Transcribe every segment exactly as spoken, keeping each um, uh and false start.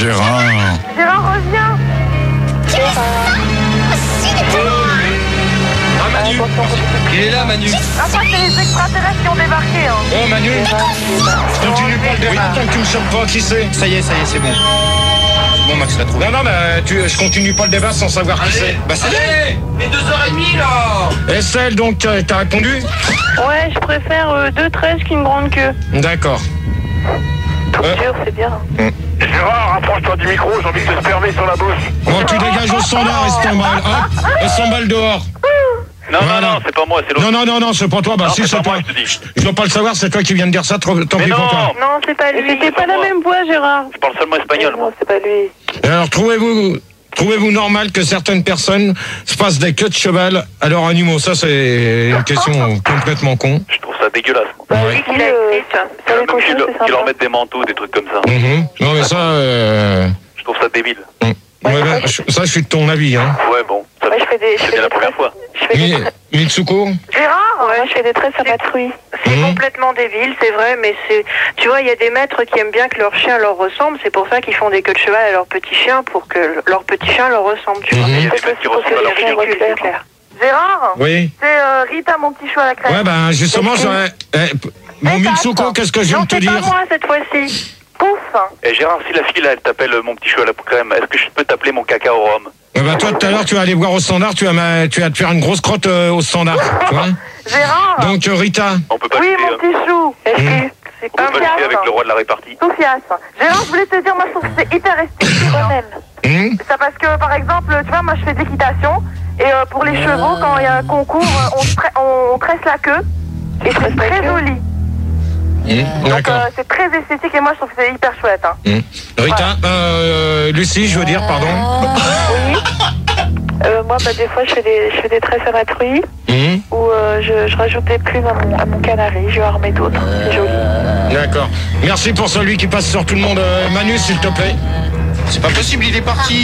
Gérard. Gérard, reviens. Ah, Manu. Il est là, Manu. Ah, ça, c'est les extraterrestres qui ont débarqué. Hein. Oh, Manu. Je continue pas le débat tant que tu me saches pas qui c'est. Ça y est, ça y est, c'est bon. Bon, Max l'a trouvé. Non, non, mais tu, je continue pas le débat sans savoir qui c'est. Bah, c'est allez, mais deux heures trente là. Estelle, donc, t'as t'as répondu? Ouais, je préfère euh, deux treize qu'une grande queue. D'accord. Tout Euh. dur, c'est bien. Gérard, approche-toi du micro, j'ai envie de te spermer sur la bouche. Bon, tu dégages au standard et cent balles. Hop, et cent balles dehors. Non, Voilà. non, non, c'est pas moi, c'est l'autre. Non, non, non, non, c'est pas toi. Bah, Non, si, c'est c'est pas toi. moi, je te dis. Je dois pas le savoir, c'est toi qui viens de dire ça. Tant tant Mais pis pour non. toi. Non, c'est pas lui. C'était pas c'est la moi. même voix, Gérard. Je parle seulement espagnol, moi. Non, c'est pas lui. Et alors, trouvez-vous, trouvez-vous normal que certaines personnes se passent des queues de cheval à leurs animaux? Ça, c'est une question complètement con. Je trouve ça dégueulasse. Bah, Ouais. oui, qu'il a écrit, ça. Ça, les Même cochons, qu'ils leur- c'est qu'ils leur sympa. mettent des manteaux, des trucs comme ça. Mhm. Non, mais ça, euh, Je trouve ça débile. ouais, bah, je- ça, je suis de ton avis, hein. Ouais, bon. Ça Ouais, je fais des... je c'est fais bien des la première tresses. fois. Je fais des Mi- tresses. Mitsuko? Gérard, ouais, je fais des tresses à pas de fruits. C'est Mhm. complètement débile, c'est vrai, mais c'est, tu vois, il y a des maîtres qui aiment bien que leur chien leur ressemble, c'est pour ça qu'ils font des queues de cheval à leur petit chien, pour que leur petit chien leur ressemble, tu vois. Mhm. Il y a des mecs qui ressemblent à leur C'est chien. ridicule, c'est clair. Gérard, Oui. c'est euh, Rita, mon petit chou à la crème. Ouais, ben, justement, j'aurais, eh, p- mon Eh, Mitsuko, attends. qu'est-ce que je viens Non, de te c'est dire? pas moi cette fois-ci. Pouf. Et Gérard, si la fille là, elle t'appelle euh, mon petit chou à la crème, est-ce que je peux t'appeler mon caca au rhum? Eh ben, toi, tout à l'heure, tu vas aller voir au standard, tu vas, ma- tu vas te faire une grosse crotte euh, au standard, tu vois? Gérard. Donc, euh, Rita. On peut pas Oui, lutter, mon hein. petit chou. Est-ce Mhm. que c'est On peut pas pas lutter avec le roi de la répartie. Soufias. Gérard, je voulais te dire, moi, je trouve que c'est hyper esthétique. Hum Ça parce que, par exemple, tu vois, moi, je fais de l'équitation. Et euh, pour les chevaux, quand il y a un concours, euh, on, tre- on tresse la queue. Et c'est très joli. Hum, Donc, D'accord. euh, c'est très esthétique. Et moi, je trouve que c'est hyper chouette. Hein. Hum. Rita, euh, Lucie, je veux dire, pardon. Oui. Euh, moi, bah, des fois, je fais des, je fais des tresses à la truie, Hum, ou euh, je, je rajoute des plumes à mon, à mon canari, je vais en remettre d'autres, c'est joli. D'accord. Merci pour celui qui passe sur tout le monde. Euh, Manu, s'il te plaît. C'est pas possible, il est parti.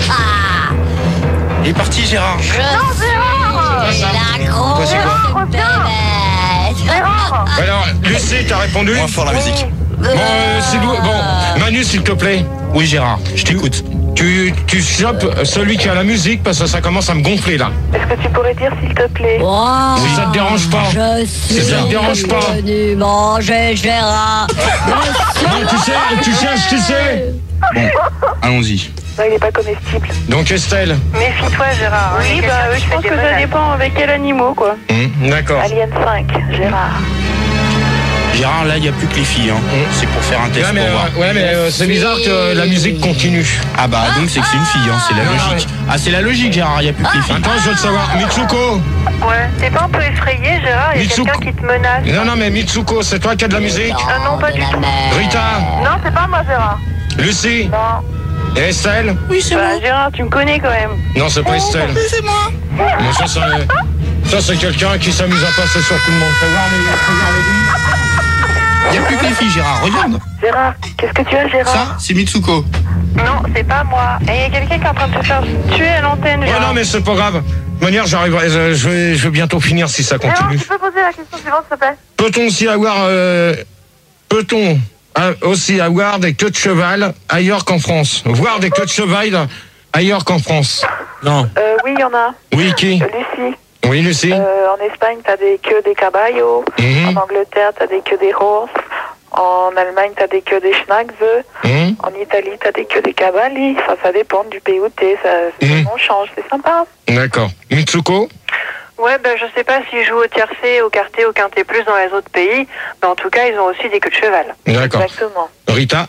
Il est parti, Gérard. Non, Gérard. La grosse Quoi, c'est quoi bébête. Gérard. Alors, Lucie, t'as répondu? Moins fort la musique. Bon, euh, c'est d'où- Bon, Manu, s'il te plaît. Oui, Gérard, je t'écoute. Tu, tu chopes celui qui a la musique parce que ça commence à me gonfler là. Est-ce que tu pourrais dire, s'il te plaît? Wow. Si ça te dérange pas. Je Si suis ça te dérange pas. venu manger Gérard. Non, tu sais, tu cherches, tu sais. Allons-y. Non, il n'est pas comestible. Donc Estelle. Méfie-toi, Gérard. Oui, bah, je pense que ça dépend avec quel animal, quoi. Hum, D'accord. Alien cinq, Gérard. Gérard, là, il n'y a plus que les filles. Hein. C'est pour faire un test Ouais, mais, pour voir. euh, ouais, mais euh, c'est bizarre que euh, la musique continue. Ah bah, donc c'est que c'est une fille, hein. C'est la Ah, logique. Ah, c'est la logique, Gérard, il n'y a plus que les filles. Attends, je veux te savoir. Mitsuko. Ouais. T'es pas un peu effrayé, Gérard? Il y a Mitsuko. quelqu'un qui te menace. Non, non, mais Mitsuko, c'est toi qui as de la musique. Ah non, pas de du la tout. mer. Rita. Non, c'est pas moi, Gérard. Lucie. Non. Et Estelle. Oui, c'est Bah, Gérard, tu me connais quand même. Non, c'est pas Estelle. c'est moi. Mais ça, c'est, ça, c'est quelqu'un qui s'amuse à passer sur tout le monde. Regarde, regarde, Il n'y a plus que les filles, Gérard, regarde. Gérard, qu'est-ce que tu as, Gérard? Ça, c'est Mitsuko. Non, c'est pas moi. Et il y a quelqu'un qui est en train de te faire tuer à l'antenne, Ouais, Gérard. non, mais c'est pas grave. De toute manière, j'arriverai, je je vais, je vais bientôt finir si ça Gérard, continue. tu peux poser la question suivante, s'il te plaît? Peut-on aussi avoir, euh, peut-on euh, aussi avoir des queues de cheval ailleurs qu'en France? Voir des queues de cheval ailleurs qu'en France? Non. Euh, oui, il y en a. Oui, qui? Euh, Lucie. Oui, Lucie. Euh, en Espagne, t'as des queues des caballos. Mhm. En Angleterre, t'as des queues des horses. En Allemagne, t'as des queues des schnacks. Hum, En Italie, t'as des queues des cavalli. Enfin, ça dépend du pays où t'es. Ça, Mhm. on change, c'est sympa. D'accord. Mitsuko? Ouais, ben je sais pas s'ils jouent au tiercé, au quarté, au quinté plus dans les autres pays, mais en tout cas, ils ont aussi des queues de cheval. D'accord. Exactement. Rita?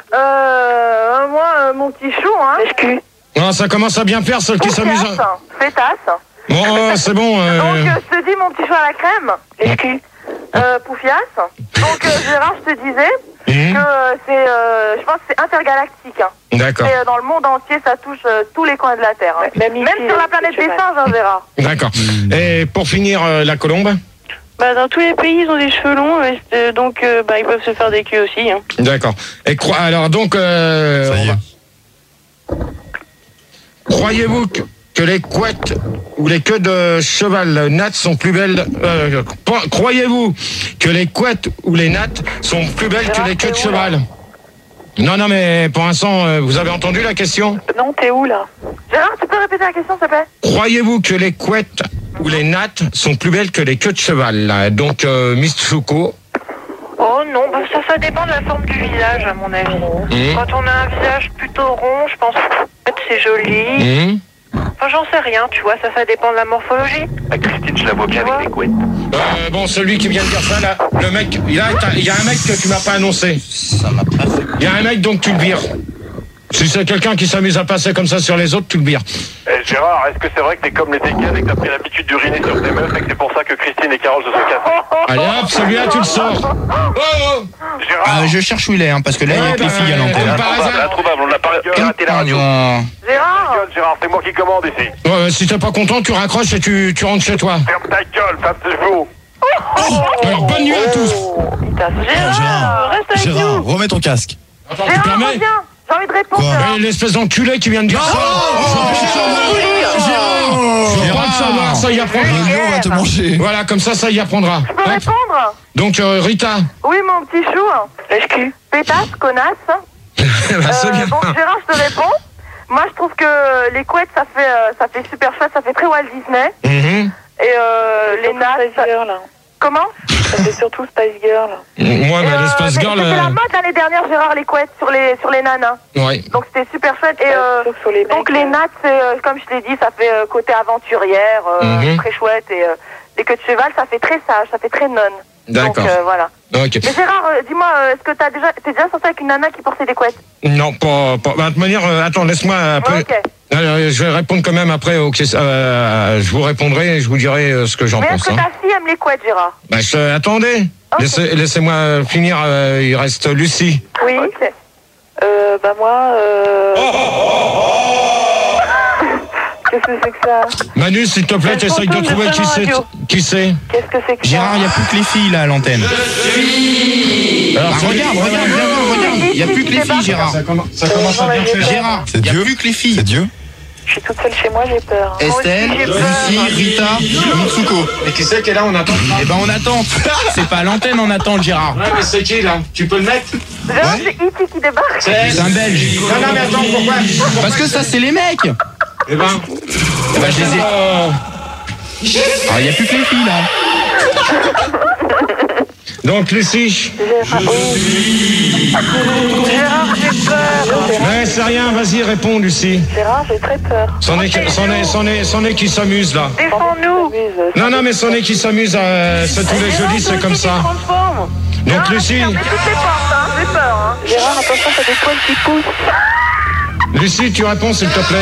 Euh, moi, euh, mon petit chou, hein. Lèche-cul. Non, ça commence à bien faire, celle qui s'amuse. Pétasse. à- Pétasse. Bon, euh, c'est bon. euh, Donc, euh, je te dis, mon petit chou à la crème. Lèche-cul. Euh, Poufias. Donc, euh, Gérard, je te disais hum, que euh, c'est, euh, je pense que c'est intergalactique. Hein. D'accord. Et euh, dans le monde entier, ça touche euh, tous les coins de la Terre. Hein. Même ici, Même sur la euh, planète c'est des cheval. singes, hein, Gérard. D'accord. Et pour finir, euh, la colombe? Bah, dans tous les pays, ils ont des cheveux longs, euh, euh, donc euh, bah, ils peuvent se faire des queues aussi. Hein. D'accord. Et cro- alors donc, euh, Ça y est. on va- croyez-vous que, que les couettes ou les queues de cheval nattes sont plus belles euh, po- Croyez-vous que les couettes ou les nattes sont plus belles que les queues de cheval? Non, non, mais pour l'instant, euh, vous avez entendu la question? Non, t'es où là? Gérard, tu peux répéter la question, s'il te plaît? Croyez-vous que les couettes ou les nattes sont plus belles que les queues de cheval là? Donc, euh, Miss Foucault. Oh non, bah ça, ça dépend de la forme du visage, à mon avis. Mmh. Quand on a un visage plutôt rond, je pense que c'est joli. Mmh. Enfin, j'en sais rien, tu vois, ça, ça dépend de la morphologie. Ah, Christine, je la vois bien avec les couettes. Euh, bon, celui qui vient de dire ça, là, le mec, il y a, il y a un mec que tu m'as pas annoncé. Ça m'a pas fait. Il y a un mec, donc tu le vires. Si c'est quelqu'un qui s'amuse à passer comme ça sur les autres, tu le vires. Eh, Gérard, est-ce que c'est vrai que t'es comme les écailles et que t'as pris l'habitude d'uriner sur tes meufs et que c'est pour ça que Christine et Carole se sont cassées? Allez hop, celui-là, tu le sors. Oh, oh. Gérard, Ah, je cherche où il est, hein, parce que là, il y a Ouais, que les bah, filles à l'antenne. euh, hein. par introuvable, hasard. introuvable, on l'a pas à la radio. Ah, Gérard, Gueule, Gérard, c'est moi qui commande ici. Ouais, si t'es pas content, tu raccroches et tu, tu rentres chez toi. Ferme ta gueule, femme de chevaux. Alors, bonne nuit à tous. Gérard, reste avec Gérard, nous. remets ton casque. Attends, tu Gérard, permets? reviens. J'ai envie de répondre, Quoi? Gérard. Eh, l'espèce d'enculé qui vient de dire ça. Je crois que ça va, ça y apprendra. Le lion va te manger. Voilà, comme ça, ça y apprendra. Je peux Hop. répondre? Donc, euh, Rita. Oui, mon petit chou. Lèche-cul. Pétasse, connasse. Bah, c'est Euh, bien. bon, Gérard, je te réponds. Moi, je trouve que les couettes, ça fait, euh, ça fait super chouette, ça fait très Walt Disney. Mhm. Et euh, les nattes. Spice ça- Girl, là. Comment? Ça fait surtout Spice Girl. Moi, Et, bah, euh, l'espace mais girl. C'était la euh, mode l'année dernière, Gérard, les couettes sur les, sur les nanas. Ouais. Donc c'était super chouette. Et euh, Sauf sur les donc mecs, les euh, nattes, c'est, euh, comme je t'ai dit, ça fait euh, côté aventurière, euh, Mhm. très chouette. Et euh, les queues de cheval, ça fait très sage, ça fait très nonne. Donc D'accord. euh, voilà. Ok. Mais Gérard, euh, dis-moi, euh, est-ce que t'as déjà, t'es déjà sorti avec une nana qui portait des couettes? Non, pas. pas bah, de toute manière, euh, attends, laisse-moi après. Ouais, ok. Alors, je vais répondre quand même après aux questions. Euh, je vous répondrai et je vous dirai euh, ce que j'en Mais pense. est-ce que hein. ta fille aime les couettes, Gérard? Bah, je- attendez. Ok. Laissez, laissez-moi finir. euh, il reste Lucie. Oui. Ok. Euh, bah moi, euh... Qu'est-ce que c'est que ça? Manu, s'il te plaît, Elle t'essayes de fantôme de trouver qui Fun c'est. Radio. Qui c'est Qu'est-ce que c'est que ça? Gérard, il n'y a plus que les filles là à l'antenne. Alors, Ah, c'est- regarde, regarde, viens voir, regarde. Il n'y a plus que les filles, Gérard. Ça commence, ça commence à bien faire. Gérard, C'est il n'y a Dieu. plus que les C'est filles. Dieu. Je suis toute seule chez moi, j'ai peur. Estelle, Moi aussi, j'ai peur. Lucie, Rita, Mitsuko. Et qui c'est qui est là? On attend. Eh ben on attend. C'est pas à l'antenne, on attend Gérard. Ouais, mais c'est qui là? Tu peux le mettre? Gérard, c'est E T qui débarque. C'est un Belge. Non, non, mais attends, pourquoi? Parce que ça, c'est les mecs. Eh ben. Eh ben, je les ai. euh, Ah, il n'y a plus que les filles là. Donc, Lucie. Gérard, oui. Gérard, j'ai peur. Mais c'est rien, vas-y, réponds, Lucie. Gérard, j'ai très peur. C'en est, qui- c'en est, c'en est, c'en est qui s'amuse là. Défends-nous. Non, non, mais c'en est qui s'amuse. Euh, c'est tous les jeudis, c'est comme ça. Donc, Lucie. Mais toutes les portes, hein, j'ai peur. Hein. Gérard, attention, t'as des poils qui poussent. Lucie, tu réponds, s'il te plaît.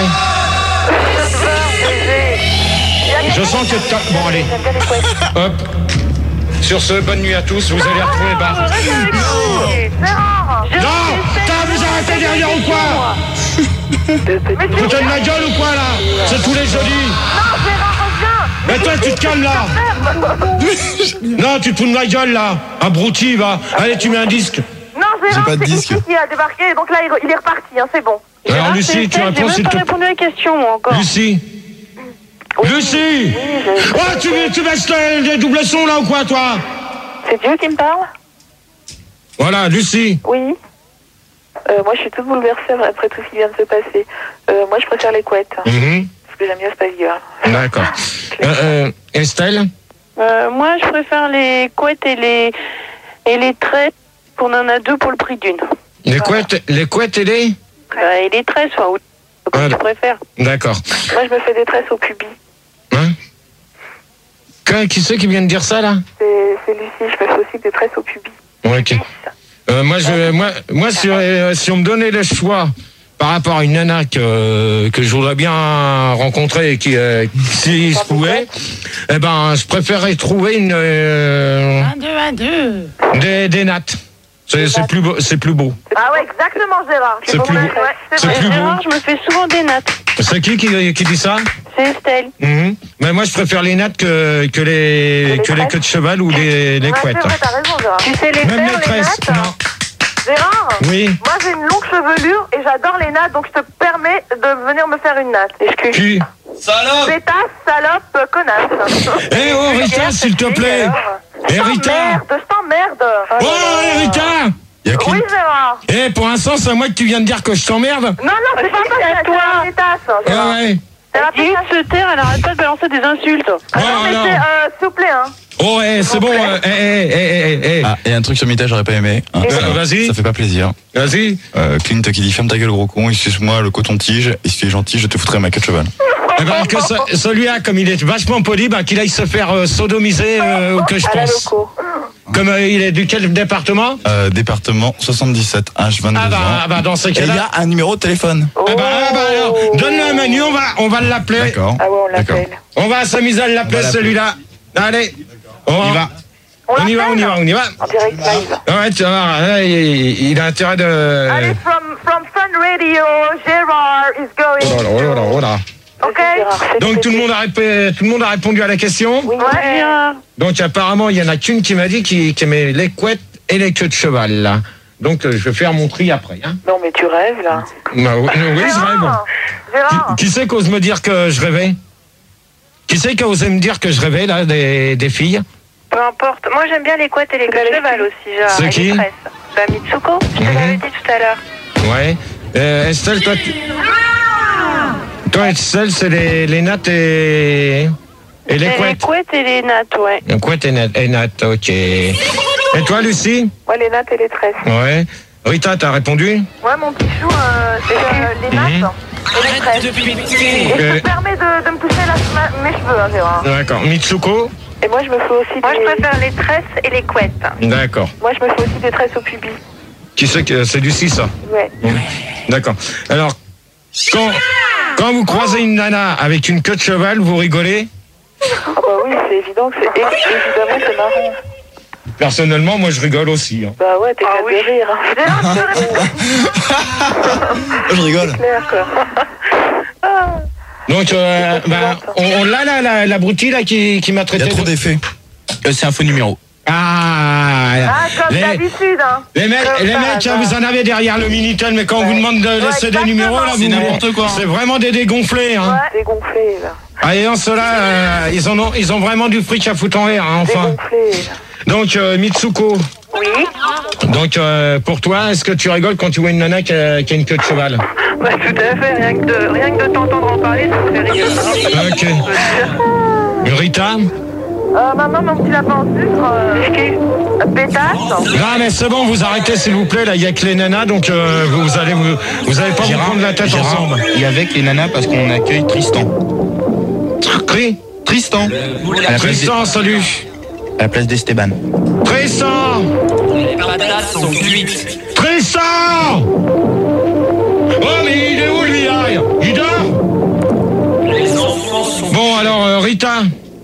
Je sens que t'as... Bon, allez, J'aime bien les couettes. hop. Sur ce, bonne nuit à tous. Vous allez retrouver le bar. Gérard. Non, t'as vous arrêtez derrière ou quoi? Vous te de ma gueule ou quoi là? C'est tous les jeudis. Non, Gérard, reviens. Mais toi, tu te calmes là. Non, tu te fous de ma gueule là. Abruti, va. Allez, tu mets un disque. Non, Gérard, pas de c'est disque. ici qui a débarqué, donc là, il il est reparti, hein, c'est bon. Alors, Lucie, tu réponds, J'ai s'il même te pas plaît. répondu à la question, moi, encore. Lucie. Lucie. Oh, tu, tu baisses le, le double son là ou quoi, toi? C'est Dieu qui me parle? Voilà, Lucie. Oui. Euh, moi, je suis toute bouleversée après tout ce qui vient de se passer. Euh, moi, je préfère les couettes. hein, Mhm. Parce que j'aime bien Spice Girl. D'accord. Euh, euh, Estelle? Euh, moi, je préfère les couettes et les, et les tresses. On en a deux pour le prix d'une. Les couettes, les couettes et les? Euh, et les tresses, enfin, oui. Comme Ah, tu préfères. D'accord. Moi, je me fais des tresses au pubis. Hein? Qui, qui c'est qui vient de dire ça là? C'est c'est Lucie, je me fais aussi des tresses au pubis. Ok. Euh, moi, je, moi, moi, si, euh, si on me donnait le choix par rapport à une nana que que je voudrais bien rencontrer et qui, euh, si se pouvait, eh ben, je préférerais trouver une euh, Un, deux, un, deux. des des nattes. C'est c'est plus beau, c'est plus beau. Ah ouais, exactement, Gérard. C'est plus beau. Ouais, c'est C'est vrai. plus beau. Gérard, je me fais souvent des nattes. C'est qui, qui qui dit ça? C'est Estelle. Mhm. Mais moi, je préfère les nattes que que les Que que les les queues de cheval ou les les Ouais, couettes. c'est vrai, t'as raison, Gérard. Tu sais les Même faire, les les tresses. nattes? Non. Gérard, Oui. moi j'ai une longue chevelure et j'adore les nattes, donc je te permets de venir me faire une natte. Excuse. Qui? Pétasse, salope, connasse. Eh oh Rita, s'il te plaît. Eh Je Rita. t'emmerde, je t'emmerde. Oh Rita. Il y a Clint. Oui, Gérard. Eh, pour l'instant, c'est à moi que tu viens de dire que je t'emmerde. Non, non, c'est pas ça, c'est toi. la pétasse. Ah ouais. C'est la Dis de pétasse. se taire, elle arrête pas de balancer des insultes. Ah non, Oh, mais non. c'est, euh, s'il vous plaît, hein. Oh, eh, c'est bon. euh, Eh, eh, eh, eh, eh. Ah, et un truc sur Mita, j'aurais pas aimé. Hein, Euh, ça, vas-y. ça fait pas plaisir. Vas-y. Euh, Clint qui dit ferme ta gueule gros con, excuse-moi le coton-tige, et si tu es gentil, je te foutrai ma queue de cheval. Eh ben, que ce- celui-là, comme il est vachement poli, ben, qu'il aille se faire euh, sodomiser, euh, ou que je À la pense. loco. Comme euh, il est du quel département? Euh, département soixante-dix-sept, âge vingt-deux Ah bah, ans. ah bah, dans ce Et il y cas-là. a un numéro de téléphone. Ah bah, ah bah, alors, donne-le à Manu, on va, on va l'appeler. D'accord. Ah ouais, on D'accord. l'appelle. On va s'amuser à l'appeler, On va l'appeler. celui-là. Allez. On Il va. On y va, on y va, on y va. En direct live. Ouais, tu vas voir, là, il, il a intérêt de... Allez, from, from Fun Radio, Gérard is going. Oh là, oh là, oh là. Ok. Donc tout le monde a répé- tout le monde a répondu à la question. Oui, Ouais. Gérard. Donc apparemment il y en a qu'une qui m'a dit qu'il qui aimait les couettes et les queues de cheval là. Donc euh, je vais faire mon tri après. Hein. Non, mais tu rêves, là. Bah, oui, oui, je rêve. Gérard, Gérard. Qui, qui c'est qui ose me dire que je rêvais? Qui c'est qui a osé me dire que je rêvais là des, des filles? Peu importe. Moi, j'aime bien les couettes et les queues de cheval aussi, Gérard. C'est et qui les tresses. Bah, Mitsuko, je te Mhm. l'avais dit tout à l'heure. Ouais. Euh, Estelle, toi, tu... toi Estelle, c'est les, les nattes et, et les Et les couettes. couettes et les nattes, ouais. Les couettes et nattes, et nattes, ok. Et toi Lucie? Ouais, les nattes et les tresses. Ouais. Rita, t'as répondu? Ouais, mon petit chou, euh, c'est euh, les nattes et les tresses. Et je Euh. te permets de, de me toucher la, ma- mes cheveux, hein, Gérard. D'accord. Mitsuko? Et moi, je me fais aussi Moi, des- je préfère les tresses et les couettes. D'accord. Moi, je me fais aussi des tresses au pubis. Qui c'est que c'est Lucie ça? Ouais. D'accord. Alors, quand, quand vous croisez une nana avec une queue de cheval, vous rigolez? Ah bah oui, c'est évident que c'est... Évidemment, c'est marrant. Personnellement, moi je rigole aussi. Hein. Bah ouais, t'es Ah ah, oui. de rire. Hein. Gérard, tu peux répondre. Je rigole. Clair, quoi. Ah. Donc, euh, bah, on, on l'a là, la, la broutille là qui, qui m'a Il y traité. a trop de- d'effets. Euh, c'est un faux numéro. Ah, Ah, comme les, d'habitude, hein. les mecs, Comme les par mecs, hein, hasard. vous en avez derrière le Minitel, mais quand on vous demande de laisser des exactement. numéros là, C'est vous n'importe quoi, hein. C'est vraiment des dégonflés. Hein. Ouais. Dégonflé, là. Ah, et en cela, euh, ils, en ont, ils ont vraiment du fric à foutre en l'air, hein, enfin. Dégonflé, là. Donc, euh, Mitsuko, Oui. donc euh, pour toi, est-ce que tu rigoles quand tu vois une nana qui a, qui a une queue de cheval? Bah tout à fait, rien que de, rien que de t'entendre en parler, ça me fait rire. Ok. Rita? Euh, maman, mon petit lapin en sucre, euh, pétasse. Non, mais c'est bon, vous arrêtez s'il vous plaît, là, il y a que les nanas, donc euh, vous, vous allez vous, vous allez pas vous prendre la tête Gérard, ensemble. il y a avec les nanas parce qu'on accueille Tristan. Tri? Tristan à la place Tristan, salut. d'E- à la place d'Esteban. Tristan! Les patates sont cuites. Tristan! Oh, mais il est où lui, là? Il dort? Les enfants sont Bon, alors, euh, Rita?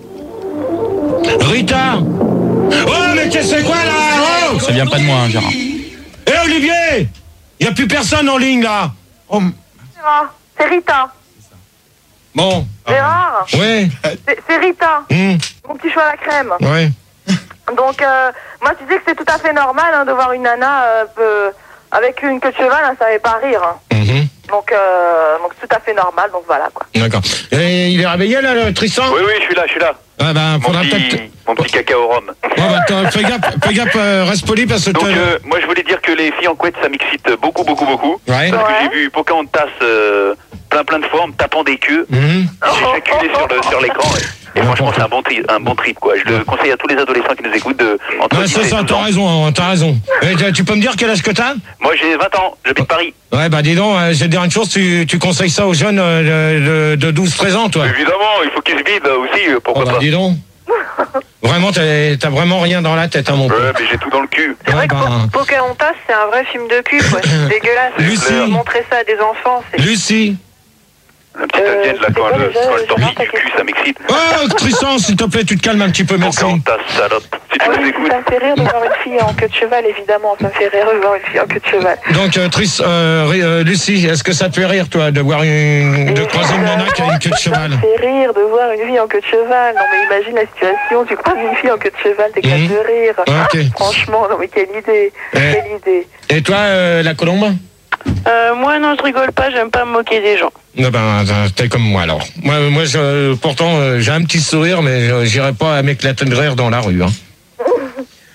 Rita? Oh, mais qu'est-ce que c'est quoi, là? Oh! Ça vient pas de moi, hein, Gérard. Eh, Olivier! Il n'y a plus personne en ligne, là. Oh, Gérard, c'est Rita. bon. Gérard, Ouais. c'est c'est Rita. Hum, Mon petit chou à la crème. ouais. Donc, euh, moi, tu dis que c'est tout à fait normal hein, de voir une nana euh, peu- avec une queue de cheval, hein, ça fait pas rire. Hein. Mhm. Donc, euh, donc c'est tout à fait normal, donc voilà quoi. D'accord. Et il est réveillé, là, le Tristan? Oui, oui, je suis là, je suis là. Ah, ben, Mon faudra peut-être. petit, mon petit caca au rhum. Bon, bah, attends, fais gaffe, fais gaffe, euh, reste poli parce que Donc, t'as- euh, moi, je voulais dire que les filles en couette, ça m'excite beaucoup, beaucoup, beaucoup. Ouais. Parce que Ouais. j'ai vu Pocahontas euh, plein, plein de fois en me tapant des queues. Mhm. J'ai éjaculé sur le sur l'écran. Et, et franchement, c'est un bon trip, un bon trip, quoi. Je le conseille à tous les adolescents qui nous écoutent de entre Ouais, dix c'est et ça, douze t'as ans. raison, hein, t'as raison. Et tu- tu peux me dire quel âge que t'as? Moi, j'ai vingt ans, j'habite Paris. Ouais, bah dis donc, euh, je vais te dire une chose, tu, tu conseilles ça aux jeunes euh, de, de douze treize ans, toi? Évidemment, il faut qu'ils se vident aussi, euh, Oh, pourquoi bah pas. dis donc. Vraiment, t'as t'as vraiment rien dans la tête, hein, mon Ouais, pote. mais j'ai tout dans le cul. C'est vrai Ouais, que bah, Po- Pocahontas, c'est un vrai film de cul, quoi. C'est dégueulasse. Lucie. Euh, Montrer ça à des enfants, c'est... Lucie. La petite Euh, indienne, là, c'est quand quoi elle, déjà, quand elle Gérard, t'envie ta du cul, question ça m'excite. Oh, Tristan, s'il te plaît, tu te calmes un petit peu, merci. Pocahontas, salope. Si tu Ah nous oui, écoutes. ça me fait rire de voir une fille en queue de cheval, évidemment. Ça me fait rire de voir une fille en queue de cheval. Donc, euh, Tris, euh, Ri- euh, Lucie, est-ce que ça te fait rire, toi, de voir une, de croiser une nana qui a une queue de cheval? Ça me fait rire de voir une fille en queue de cheval. Non, mais imagine la situation. Tu croises une fille en queue de cheval, t'éclates Mhm. de rire. Ok. Franchement, non, mais quelle idée. Eh. Quelle idée. Et toi, euh, la colombe? Euh, moi, non, je rigole pas. J'aime pas me moquer des gens. Non, ben, t'es comme moi, alors. Moi, moi je, pourtant, euh, j'ai un petit sourire, mais euh, j'irai pas à m'éclater de rire dans la rue. Hein.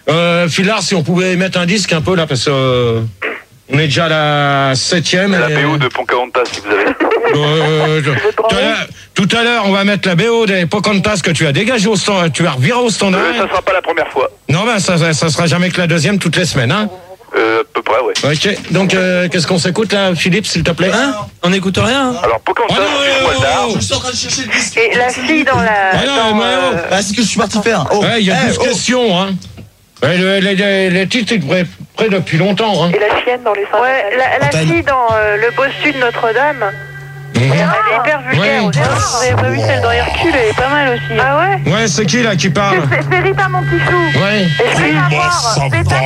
Euh, Philard, si on pouvait mettre un disque un peu là, parce que euh, on est déjà à la septième. La et... B O de Pocahontas, si vous avez. Euh, je- tout à l'heure- tout à l'heure, on va mettre la B O des Pocahontas que tu as dégagé au standard, tu as reviré au standard. Euh, ça sera pas la première fois. Non, ben ça, ça, ça sera jamais que la deuxième toutes les semaines, hein. Euh, à peu près, ouais. Ok. Donc, euh, qu'est-ce qu'on s'écoute là, Philippe, s'il te plaît? Hein? On n'écoute rien. Alors, Pocahontas, Oh non, excuse-moi oh, tard. oh, Je suis en train de chercher le disque. Et la fille dans la. Ah non, dans, mais euh, oh. Ah, c'est ce que je suis parti faire. Oh. Ouais, il y a Eh, douze oh. questions, hein. Ouais, le- les, les, les titres, ils devraient être prêts depuis longtemps, hein. Et la chienne dans les seins. Ouais, la, la Montagne. fille dans euh, le bossu de Notre-Dame, Mhm. elle est hyper vulgaire Ouais. aussi. Vous avez pas vu celle dans Hercule, elle est pas mal aussi. Ah ouais? Ouais, c'est qui là qui parle? C'est c'est Rita, mon petit chou. Ouais. Et je vais la voir. Pétasse,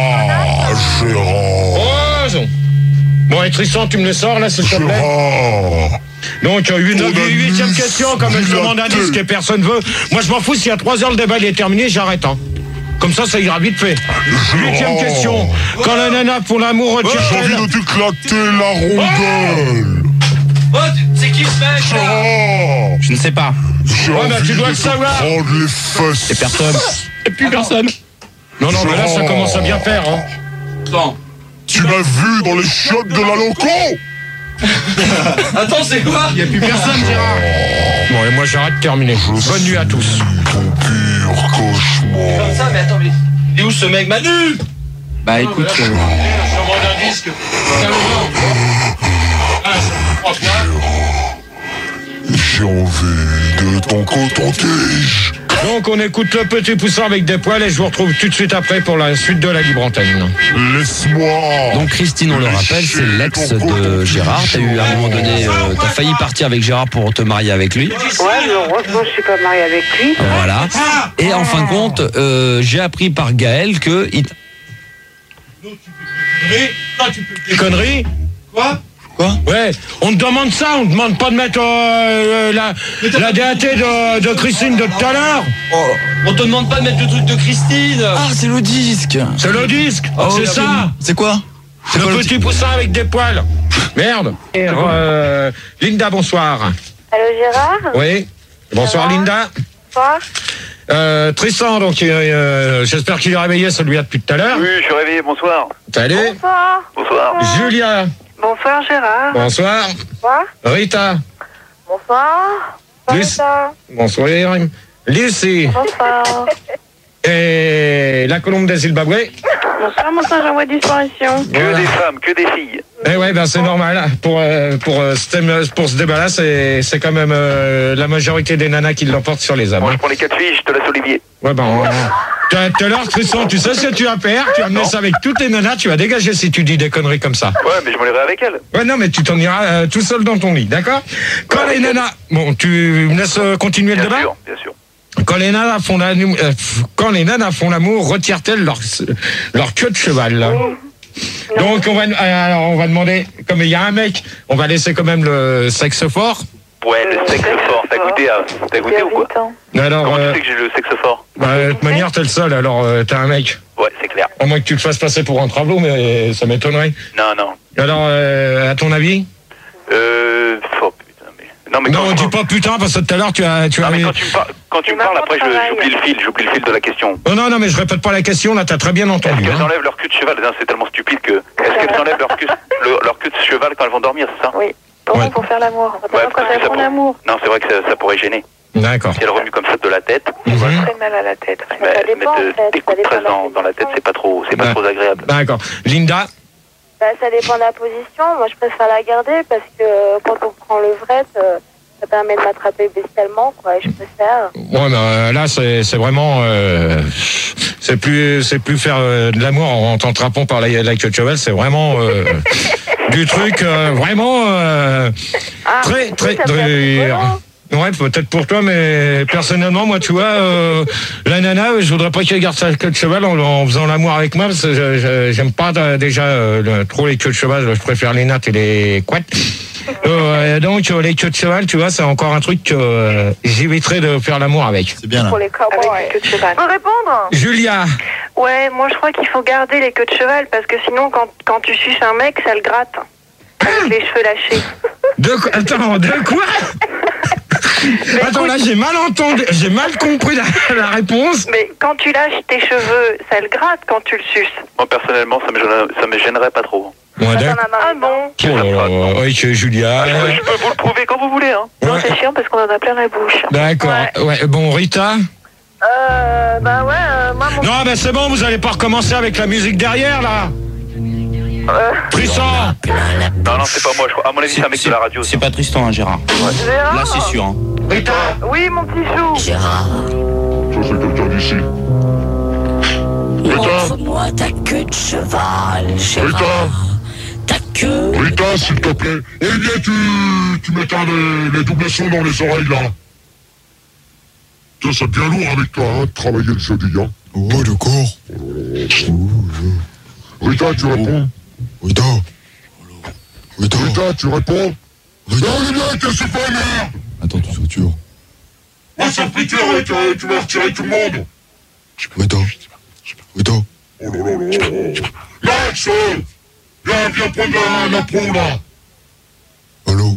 Oh, non. Bon, et Tristan, tu me le sors là, s'il te plaît? Donc, euh, une huitième question, comme je demande un disque et personne veut. Moi, je m'en fous, s'il y a trois heures, le débat il est terminé, j'arrête, hein. Comme ça, ça ira vite fait. Huitième question. Quand la nana pour l'amour retire. J'ai envie de t'éclater la rondelle. Oh, c'est qui ce mec là? Je ne sais pas. J'ai Ouais, bah, envie tu dois de le te savoir. prendre les fesses. Et personne. Et plus personne. Non, non, mais là, ça commence à bien faire, hein. Attends. Tu l'as vu dans les chiottes de la loco. Attends, c'est quoi? Il n'y a plus personne, Gérard. Bon, et moi, j'arrête, terminé. Bonne nuit à tous. Ton pur cauchemar. Comme ça, mais attends, mais. Il est où ce mec? Manu? Bah écoute, Je euh, demande un disque. J'ai envie de ton coton-tige. Donc, on écoute le petit poussin avec des poils et je vous retrouve tout de suite après pour la suite de la libre antenne. Laisse-moi. Donc Christine, on le rappelle, c'est l'ex de Gérard. T'as eu à un moment donné, euh, t'as failli partir avec Gérard pour te marier avec lui. Ouais, mais heureusement, je suis pas mariée avec lui. Voilà. Et en fin de compte, euh, j'ai appris par Gaël que il... Des conneries? Quoi? Quoi? Ouais, on te demande ça, on te demande pas de mettre euh, euh, la, la D A T de, de Christine de tout à l'heure. On te demande pas de mettre le truc de Christine. Ah, c'est le disque. C'est le disque, Oh, c'est oui, ça. C'est quoi? C'est quoi Le le petit poussin avec des poils. Merde. Euh, Linda, bonsoir. Allô, Gérard? Oui. Bonsoir, Ça va? Linda. Toi? Euh, Tristan, donc euh, j'espère qu'il est réveillé, celui-là depuis tout à l'heure. Oui, je suis réveillé, bonsoir. Salut. Bonsoir. Bonsoir. Julia. Bonsoir, Gérard. Bonsoir. Bonsoir. Rita. Bonsoir. Lucie. Bonsoir. Bonsoir. Lucie. Bonsoir. Et la colombe des Zimbabwe. Bonsoir, mon singe en voie de disparition. Que Voilà. des femmes, que des filles. Eh ouais, ben c'est normal. Pour euh, pour euh, ce thème- pour ce débat-là, c'est c'est quand même euh, la majorité des nanas qui l'emportent sur les hommes. Moi, hein. je prends les quatre filles, je te laisse Olivier. Ouais, ben. euh, Tout à tout à l'heure, Tristan, tu sais ce que tu vas faire? Tu vas amener ça avec toutes les nanas, tu vas dégager si tu dis des conneries comme ça. Ouais, mais je m'en irai avec elle. Ouais, non, mais tu t'en iras euh, tout seul dans ton lit, d'accord? Quand les nanas. Bon, tu me laisses euh, continuer le Bien débat? sûr, bien sûr. Quand les nanas font l'amour, euh, quand les nanas font l'amour, retirent-elles leur, leur queue de cheval? là Donc on va, alors on va demander, comme il y a un mec, on va laisser quand même le sexe fort. Ouais, le sexe fort. T'as goûté, à... T'as goûté ou quoi? Alors, Comment euh, tu sais que j'ai le sexe fort? bah, de toute manière, t'es le seul, alors euh, t'es un mec. Ouais, c'est clair. À moins que tu te fasses passer pour un travelot, mais ça m'étonnerait. Non, non. Alors, euh, à ton avis? Euh... Oh, putain, mais... Non, mais Non, quand... dis pas putain, parce que tout à l'heure, tu as... Tu Non, as... mais quand tu me, par... quand tu me parles, après, je- j'oublie le fil, j'oublie le fil de la question. Oh, non, non, mais je répète pas la question, là, t'as très bien Est-ce entendu. qu'elles hein. enlèvent leur cul de cheval? Non, c'est tellement stupide que... Est-ce qu'elles enlèvent leur cul, le- leur cul de cheval quand elles vont dormir, c'est ça? Oui. Pour, Ouais. pour faire l'amour. Ouais, Quand parce que elles ça font pour- l'amour. Non, c'est vrai que ça, ça pourrait gêner. D'accord. Si elles remuent comme ça de la tête, Mhm. Très mal à la tête. ouais. bah, Ça dépend, mettre de- en fait, des ça coups de dépend presse de la dans, dans la tête, c'est pas trop, c'est pas Ouais. trop agréable. D'accord. Linda? Bah, ça dépend de la position. Moi, je préfère la garder parce que euh, quand on prend le vrai, euh, ça permet de m'attraper bestialement, quoi. Et je préfère. Ouais, mais euh, là, c'est c'est vraiment... euh, c'est plus c'est plus faire euh, de l'amour en t'attrapant par la, la queue de cheval, c'est vraiment euh, du truc euh, vraiment euh, Ah, très, oui, très ça peut être dur. rigolo. Ouais, peut-être pour toi, mais personnellement, moi, tu vois, euh, la nana, je voudrais pas qu'elle garde sa queue de cheval en, en faisant l'amour avec moi, parce que je- je- j'aime pas euh, déjà euh, le- trop les queues de cheval, je préfère les nattes et les couettes. Euh, donc, euh, les queues de cheval, tu vois, c'est encore un truc que euh, j'éviterai de faire l'amour avec. C'est bien là. Pour les cowboys. Avec les queues de cheval. Je peux répondre? Julia, Ouais, moi je crois qu'il faut garder les queues de cheval parce que sinon quand, quand tu suces un mec, ça le gratte. Avec les cheveux lâchés. de quoi? Attends, de quoi? Attends, là, j'ai mal entendu, j'ai mal compris la, la réponse. Mais quand tu lâches tes cheveux, ça le gratte quand tu le suces. Moi, personnellement, ça me gênerait, ça me gênerait pas trop. Ouais, d'accord. Ah bon? Oh là là, oui, que Julia. Je peux vous le prouver quand vous voulez, hein. Non, c'est chiant parce qu'on en a plein la bouche. D'accord. Ouais. ouais, bon, Rita. Euh, bah ouais, euh, moi, mon... Non, ben c'est bon, vous allez pas recommencer avec la musique derrière, là. Euh... Tristan. Non, non, c'est pas moi, je crois. À mon avis, c'est un mec de la radio. C'est pas Tristan, hein, Gérard. Gérard. Là, c'est sûr. Hein. Rita. Oui, mon petit chou. Gérard, Ça, c'est quelqu'un d'ici. montre-moi ta queue de cheval, Rita, Gérard. Ta queue. Rita, s'il te plaît. Eh bien, tu, tu m'éteins les, les doubles sons dans les oreilles, là. Ça, c'est bien lourd avec toi, hein, de travailler le jeudi, hein. Ouais, d'accord. Rita, tu réponds. Rita. Rita. Rita, tu réponds. Rita. Non, Rita, qu'est-ce que c'est pas merde? Attends, tu satures. Ah, ça fait peur, Rita, tu vas retirer tout le monde. Rita. Rita. Oh là là là là. Max, viens, viens prendre la, la pro, là. Allô.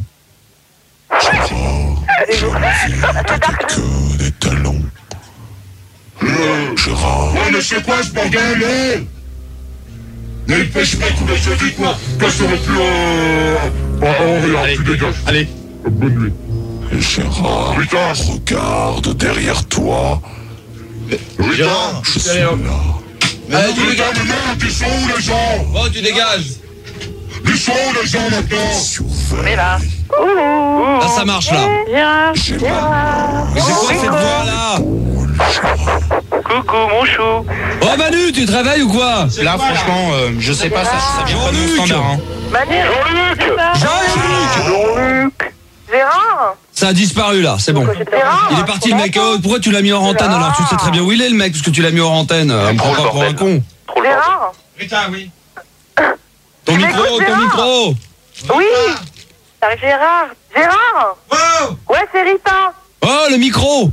Que des talons. Euh, Gérard. Ouais, mais c'est quoi ce bordel, là? Mais il pêche pas tous les jeudis, quoi. Toi, ça aurait pu, euh... Oh, oh, regarde, tu dégages. Allez. Bonne nuit. Gérard, Rita, regarde derrière toi. Rita, je suis là. Allez, tu Rita, mais merde, ils sont où, les gens? Oh, tu dégages. Ils sont où, les gens, maintenant? Mais là. Là, ça marche, là. Gérard. J'ai Mais c'est quoi cette voix-là? Coucou, mon chou. Oh, Manu, tu te réveilles ou quoi? Là, franchement, euh, je sais pas, ça, ça vient pas de mon standard. Hein. Manu. Jean-Luc. Jean-Luc. Jean-Luc. Gérard. Ça a disparu, là, c'est bon. Gérard. Il est parti, le mec. Oh, pourquoi tu l'as mis hors antenne alors? Tu sais très bien où il est, le mec, parce que tu l'as mis hors antenne. On me prend pas pour un con. Trop le bordel. Gérard. Rita, oui. Ton Tu micro, m'écoutes, ton Gérard? micro. Oui. Gérard. Gérard. Oh. Ouais, c'est Rita. Oh, le micro.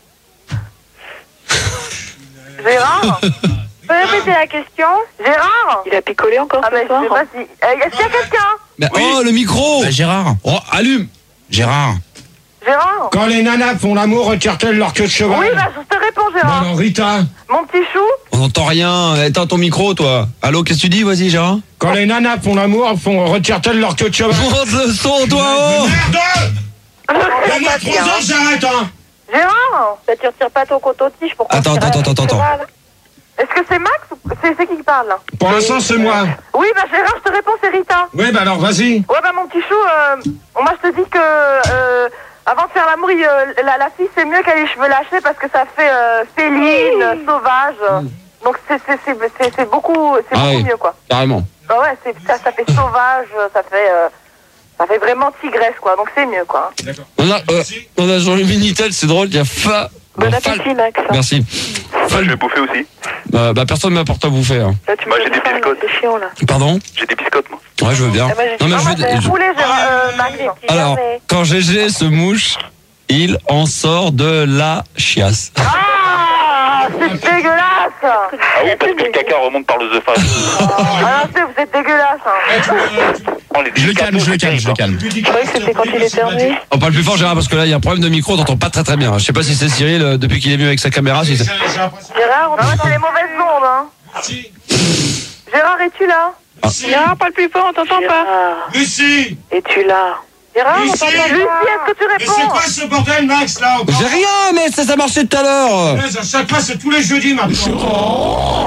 Gérard. Tu peux répéter la question? Gérard. Il a picolé encore Ah, ce mais je soir. sais pas si... Euh, Est-ce qu'il y a quelqu'un? Mais oh, le micro. Bah, Gérard. Oh, allume. Gérard. Gérard. Quand les nanas font l'amour, retirent-elles leur queue de cheval? Oui, bah je te réponds, Bon, Gérard. alors, Rita. Mon petit chou. On n'entend rien. Éteins ton micro, toi. Allô, qu'est-ce que tu dis? Vas-y, Gérard. Quand les nanas font l'amour, font retirent-elles leur queue de cheval? Monte le son, toi, oh. Merde. Je Donne-moi trois ans, j'arrête, hein. Gérard. Ça tu retires pas ton coton-tige pour Attends, attends, attends, attends, attends. Est-ce que c'est Max ou c'est c'est qui qui parle là? Pour l'instant, c'est moi. Oui, bah Gérard, je te réponds, c'est Rita. Ouais, bah alors, vas-y. Ouais, bah mon petit chou, euh, moi je te dis que euh, avant de faire l'amour, il, euh, la, la fille c'est mieux qu'elle ait les cheveux lâchés parce que ça fait euh, féline, sauvage. Donc c'est c'est c'est c'est c'est beaucoup c'est Ah beaucoup oui. mieux quoi. Carrément. Bah ouais, c'est ça ça fait sauvage, ça fait euh, ça fait vraiment tigresse quoi. Donc c'est mieux quoi. On a, euh, on a Jean-Louis Minitel, c'est drôle, il y a fa... Bon Fal- appétit, Max. Merci. Moi, je vais bouffer aussi. Euh, bah, personne ne m'apporte à bouffer. Hein. Là, tu Moi, me j'ai donnes des faim, biscottes. là, c'est chiant, là. Pardon? J'ai des biscottes, moi. Ouais, je veux bien. Ah, moi, j'ai Non, mais dit- je Moi veux... c'est je- poulet, Gérard, euh, Max. Alors, quand G G se mouche, il en sort de la chiasse. Ah, c'est dégueulasse. Ah oui, parce que le caca remonte par l'œsophage. Ah non, c'est vous êtes dégueulasse. Hein. Oh, les Je le calme, je le calme, je le calme. Je croyais que c'était quand il éternuait. On parle plus fort, Gérard, parce que là, il y a un problème de micro, on t'entend pas très très bien. Je sais pas si c'est Cyril, euh, depuis qu'il est venu avec sa caméra. Si c'est- Gérard, on c'est les mauvaises ondes. Hein. Gérard, es-tu là? Gérard, parle plus fort, on t'entend pas. Lucie. Es-tu là? Gérard, on Lucie. t'entend pas. Lucie, est-ce que tu Mais c'est réponds? quoi ce bordel, Max, là? au J'ai rien, mais ça, ça marchait tout à l'heure. Ouais, à chaque fois, c'est tous les jeudis, maintenant.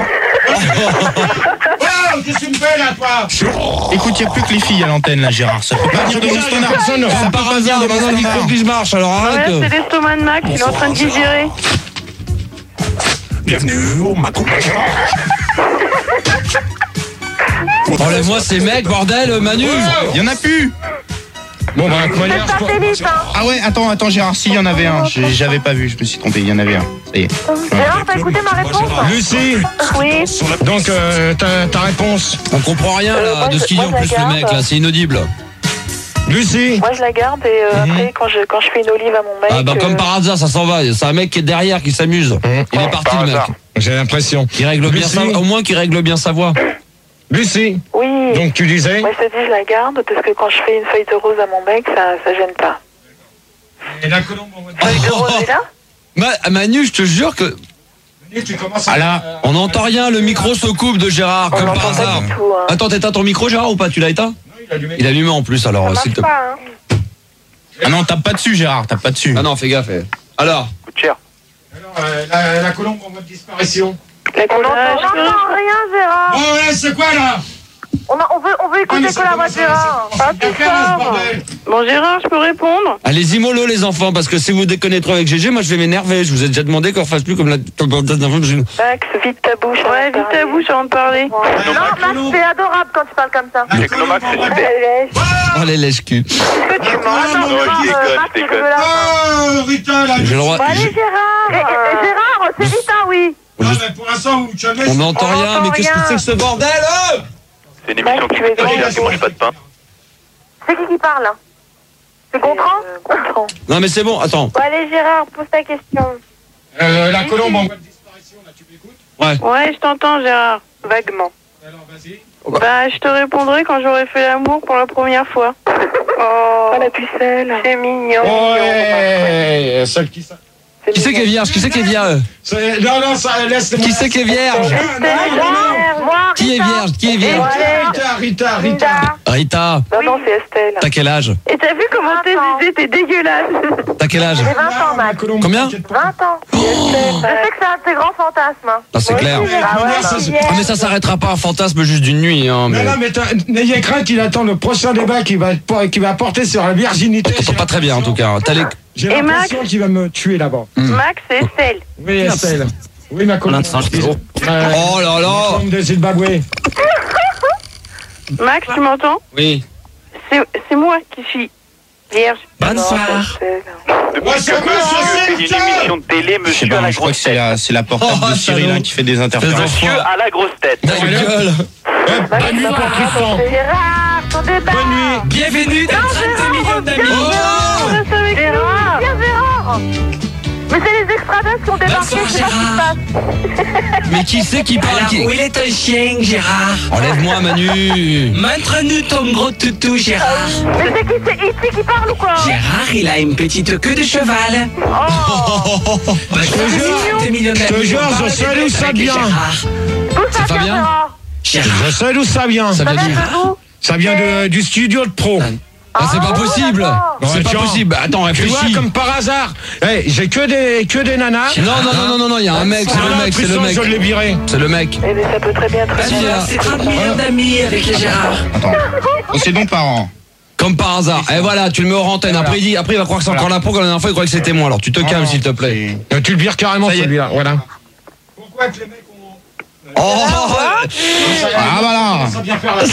Oh, qu'est-ce que tu me fais, là, toi? Écoute, il n'y a plus que les filles à l'antenne, là, Gérard. Ça peut pas venir de mon standard. Personne ne Comme par hasard, maintenant le micro qui marche, alors Ouais, arrête. c'est l'estomac de Max, il est en train de digérer. Bienvenue au Macon. Enlève-moi ces mecs, bordel, Manu. Il y en a plus. Bon, bah, comment dire, C'est satellite, hein. Ah ouais, attends, attends, Gérard, si, il y en avait un. J'ai- J'avais pas vu, je me suis trompé, il y en avait un. Ça y est. Gérard, t'as écouté ma réponse? Lucie, Oui. donc, euh, ta, ta réponse. On comprend rien, Euh, là, moi, de ce qu'il dit moi, en je plus, la le garde. mec, là, c'est inaudible. Lucie. Moi, je la garde et euh, Mhm. après, quand je, quand je fais une olive à mon mec. Ah bah euh, comme par hasard, ça s'en va. C'est un mec qui est derrière, qui s'amuse. Il est parti, par le mec. hasard. J'ai l'impression. Il règle bien Lucie. sa... Au moins qu'il règle bien sa voix. Lucie. Oui. Donc, tu disais? Moi, je te dis, je la garde parce que quand je fais une feuille de rose à mon mec, ça, ça gêne pas. Et la colombe, on va Feuille de rose est là. Ma- Manu, je te jure que. tu commences à... Ah là, On n'entend rien, le micro se coupe de Gérard, On comme par n'entend pas hasard. du tout. Hein. Attends, t'éteins ton micro, Gérard, ou pas? Tu l'as éteint? Il a allumé. Il a allumé en plus, Ça alors, marche s'il te plaît. pas, hein. ah non, tape pas dessus, Gérard, tape pas dessus. Ah non, fais gaffe. eh. Alors, Coûte cher. Alors, euh, la, la colombe en voie de disparition. La On n'entend rien, Gérard. Oh ouais, c'est quoi là? On, a- on veut, on veut écouter que la voix de Gérard. Ah, tout ça. Bon, Gérard, je peux répondre? allez-y mollo les enfants, parce que si vous déconnez trop avec G G, moi je vais m'énerver. Je vous ai déjà demandé qu'on fasse plus comme la. Max, vite ta bouche. Ouais, vite ta bouche avant de parler. Non, Max, c'est adorable quand tu parles comme ça. Technomax, c'est super. Oh les lèches-cul. Est-ce que tu m'entends, non, Gérard, je déconne, euh, Max, je c'est déconne. dégueulasse. Oh, Rita, là. J'ai le droit. Bon, allez, j'ai- Gérard. Et- et- Gérard, c'est Rita, oui. Non, mais pour l'instant, vous calmez. On n'entend On rien, n'entend mais qu'est-ce que rien. c'est que ce bordel euh C'est une émission qui fait pas cher, qui mange pas de pain. C'est qui qui parle, là? C'est Gontran? Non mais c'est bon, attends. Bon, allez, Gérard, pose ta question. Euh, la colombe en voie de disparition, là, tu m'écoutes? Ouais. Ouais, je t'entends, Gérard. Vaguement. Alors, vas-y. Bah, je te répondrai quand j'aurai fait l'amour pour la première fois. Oh, la pucelle. C'est mignon. Ouais, celle qui ça. Qui c'est qui est vierge? Qui c'est qui est vierge? C'est- Non, non, ça laisse. Qui c'est qui est vierge? Moi, Qui est vierge? Qui est vierge? Rita, Rita, Rita. Rita, Non, non, c'est Estelle. t'as quel âge? Et t'as vu comment t'es visé? T'es dégueulasse. T'as quel âge? J'ai vingt ans, Max. Combien? vingt ans. Je sais que c'est un de tes grands fantasmes. hein. Ah, c'est clair. Ah ouais, Ça, c'est- Ah mais ça s'arrêtera pas un fantasme juste d'une nuit, hein. Non, Mais... non, mais t'as- n'ayez crainte, il attend le prochain débat qui va, qui va porter sur la virginité. Je t'entends pas très bien en tout cas. T'as les... J'ai Et l'impression qu'il va me tuer là-bas. Max, c'est Estelle. Oui, Estelle. Oui, ma colombe. Euh, Oh là là. colombe de Zimbabwe. Max, tu m'entends? Oui. C'est c'est moi qui suis vierge. Bonsoir. Depuis que monsieur fait une émission de télé, Je sais monsieur pas, à la je crois grosse que c'est tête. la, c'est la portable Oh, de Cyril salaud. hein, qui fait des Fais interférences. Monsieur à la grosse tête. Ta gueule. Eh, bonne nuit pour Tristan. Gérard, ton débat. Bonne nuit. Bienvenue dans trente millions d'amis. Gérard, viens, Gérard. Mais c'est les extraterrestres qui ont débarqué, Bonsoir, je sais pas ce qui se passe. Mais qui c'est qui parle Alors, qui... où est ton chien, Gérard? Enlève-moi Manu. Montre-nous ton gros toutou, Gérard. Mais c'est qui, c'est E T qui parle ou quoi? Gérard, il a une petite queue de cheval. Oh, Bah, je te jure, des millions d'amis. je te jure, on parle je sais des d'où meufs ça avec vient. Gérard. d'où ça C'est vient, Fabien Gérard? Gérard. Je sais d'où ça vient. Ça Ça veut vient dire... de où? Ça vient de, du studio de pro. Ah, c'est pas Ah, possible. d'accord. C'est Ouais, pas tiens. possible. Attends, Tu vois, réfléchis. comme par hasard. Eh, j'ai que des, que des nanas. Non, non, non, non, non, non, il y a un mec, c'est Ah, le mec, c'est le Tristan, mec. je l'ai viré. C'est le mec. Eh bien, ça peut très bien être. Bah, voilà, c'est trente millions d'amis avec les Gérard. Attends. Oh, c'est donc parent. Comme par hasard. Et voilà, tu le mets hors antenne. Après, il dit, après, il va croire que c'est encore la pro, comme la dernière fois, il croyait que c'était moi. Alors, tu te calmes, s'il te plaît. Euh, Tu le vires carrément, Ça y est. celui-là. Voilà. Pourquoi que les mecs ont. Oh, Ah voilà. Ça bien faire la.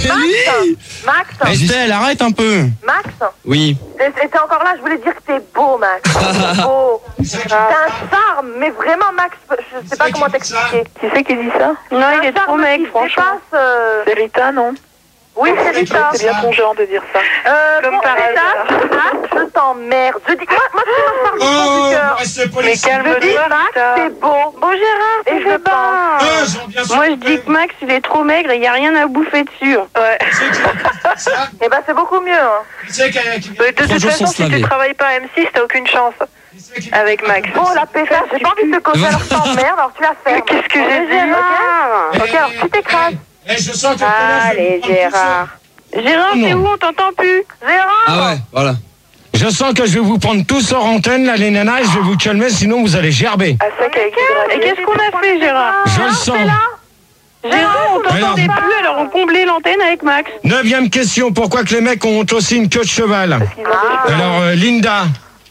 Max, Estelle, arrête un peu. Max, oui. t'es t'es encore là, je voulais dire que t'es beau, Max. T'es beau. T'as un charme, mais vraiment, Max, je sais pas comment t'expliquer. Qui c'est qui dit ça? Non, il est Un trop charme mec, qui franchement. dépasse, euh, C'est Rita, non? Oui, c'est Rita. C'est bien ton genre de dire ça. Euh, Comme bon, par Rita, hasard. Max, je t'emmerde. Je dis, moi, moi, tu me parles du fond Oh, du cœur. restez poli. Mais Je dis, calme-toi, Max, Rita. t'es beau. Bon, Gérard, et je pense. Ah, j'en viens sur Moi, je le dis que Max, il est trop maigre et il n'y a rien à bouffer dessus. Ouais. Ça, Eh ben, c'est beaucoup mieux. hein. qui c'est qui a- qui vient- De toute Bonjour, façon, sans si tu slaver. travailles pas à M six, t'as aucune chance qui c'est qui vient- avec Max. Bon, la pétasse, j'ai pas envie de te causer, alors je t'emmerde, alors tu la fermes. Mais qu'est-ce que j'ai Ok, dit, ok Ok, alors tu t'écrases. Eh, je sens que tout à l'heure, je vais Allez, vous prendre tout Gérard. Gérard, c'est où? On t'entend plus. Gérard Ah ouais, voilà. Je sens que je vais vous prendre tous hors antenne, là, les nanas, et je vais vous calmer, sinon vous allez gerber. À sec avec Et qu'est-ce qu'on a fait, Gérard? Je le sens. Gérard, on t'entendait Alors. plus, alors on comblait l'antenne avec Max. Neuvième question, pourquoi que les mecs ont aussi une queue de cheval? Alors, euh, Linda.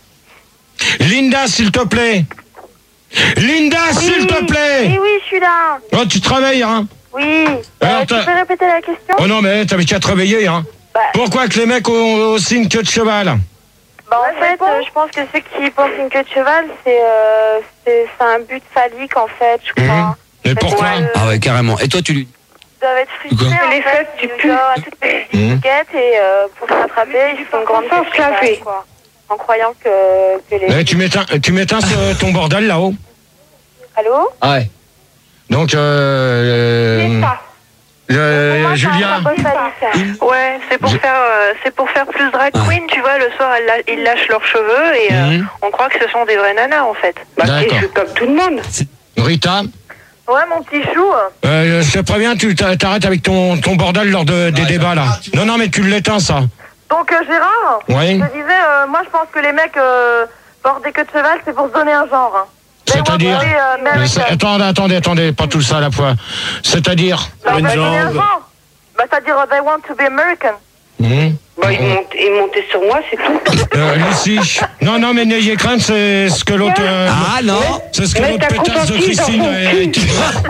Linda, s'il te plaît. Linda, s'il te plaît. Oui, oui, je suis là. Oh, tu travailles, hein? Oui. Alors, Euh, tu t'as- peux répéter la question? Oh non, mais t'avais qu'à te réveiller, hein? Bah. Pourquoi que les mecs ont aussi une queue de cheval? Bah, en fait, euh, je pense que ceux qui pensent une queue de cheval, c'est euh, c'est c'est un but phallique, en fait, je crois. Mais pourquoi? Ouais. Ah ouais, carrément. Et toi, tu lui... Ils doivent être frustrés, Quoi en Les fait, fesses, tu ils pues. doivent à toutes les étiquettes et euh, pour se rattraper, ils font une grande queue de cheval, quoi. En croyant que, que les... Eh, tu m'éteins, tu m'éteins ce- ton bordel là-haut. Allô? Ah ouais. Donc, Qui euh, est euh, ça? Euh, Julia. Ouais, c'est pour faire, euh, c'est pour faire plus drag queen, tu vois. Le soir, elles la- ils lâchent leurs cheveux et euh, Mhm. on croit que ce sont des vrais nanas en fait. Bah, D'accord. c'est comme tout le monde. Rita, Ouais, mon petit chou. euh, je te préviens, tu t'a- t'arrêtes avec ton, ton bordel lors de, des débats là. Non, non, mais tu l'éteins ça. Donc, euh, Gérard, Oui. je te disais, euh, moi, je pense que les mecs euh, portent des queues de cheval, c'est pour se donner un genre. Hein. C'est-à-dire They want to be, euh, Mais American. c'est- Attendez, attendez, attendez, pas tout ça à la fois. C'est-à-dire Bah, bah, donner un genre. Bah, c'est-à-dire, euh, they want to be American. Hum Bah, ils montent, ils montaient sur moi, c'est tout. Euh, Lucie. Non, non, mais n'ayez crainte, c'est ce que l'autre. euh, Ah non. C'est ce que Mais l'autre t'as pétasse de consenti dans Christine. son euh, cul. qui-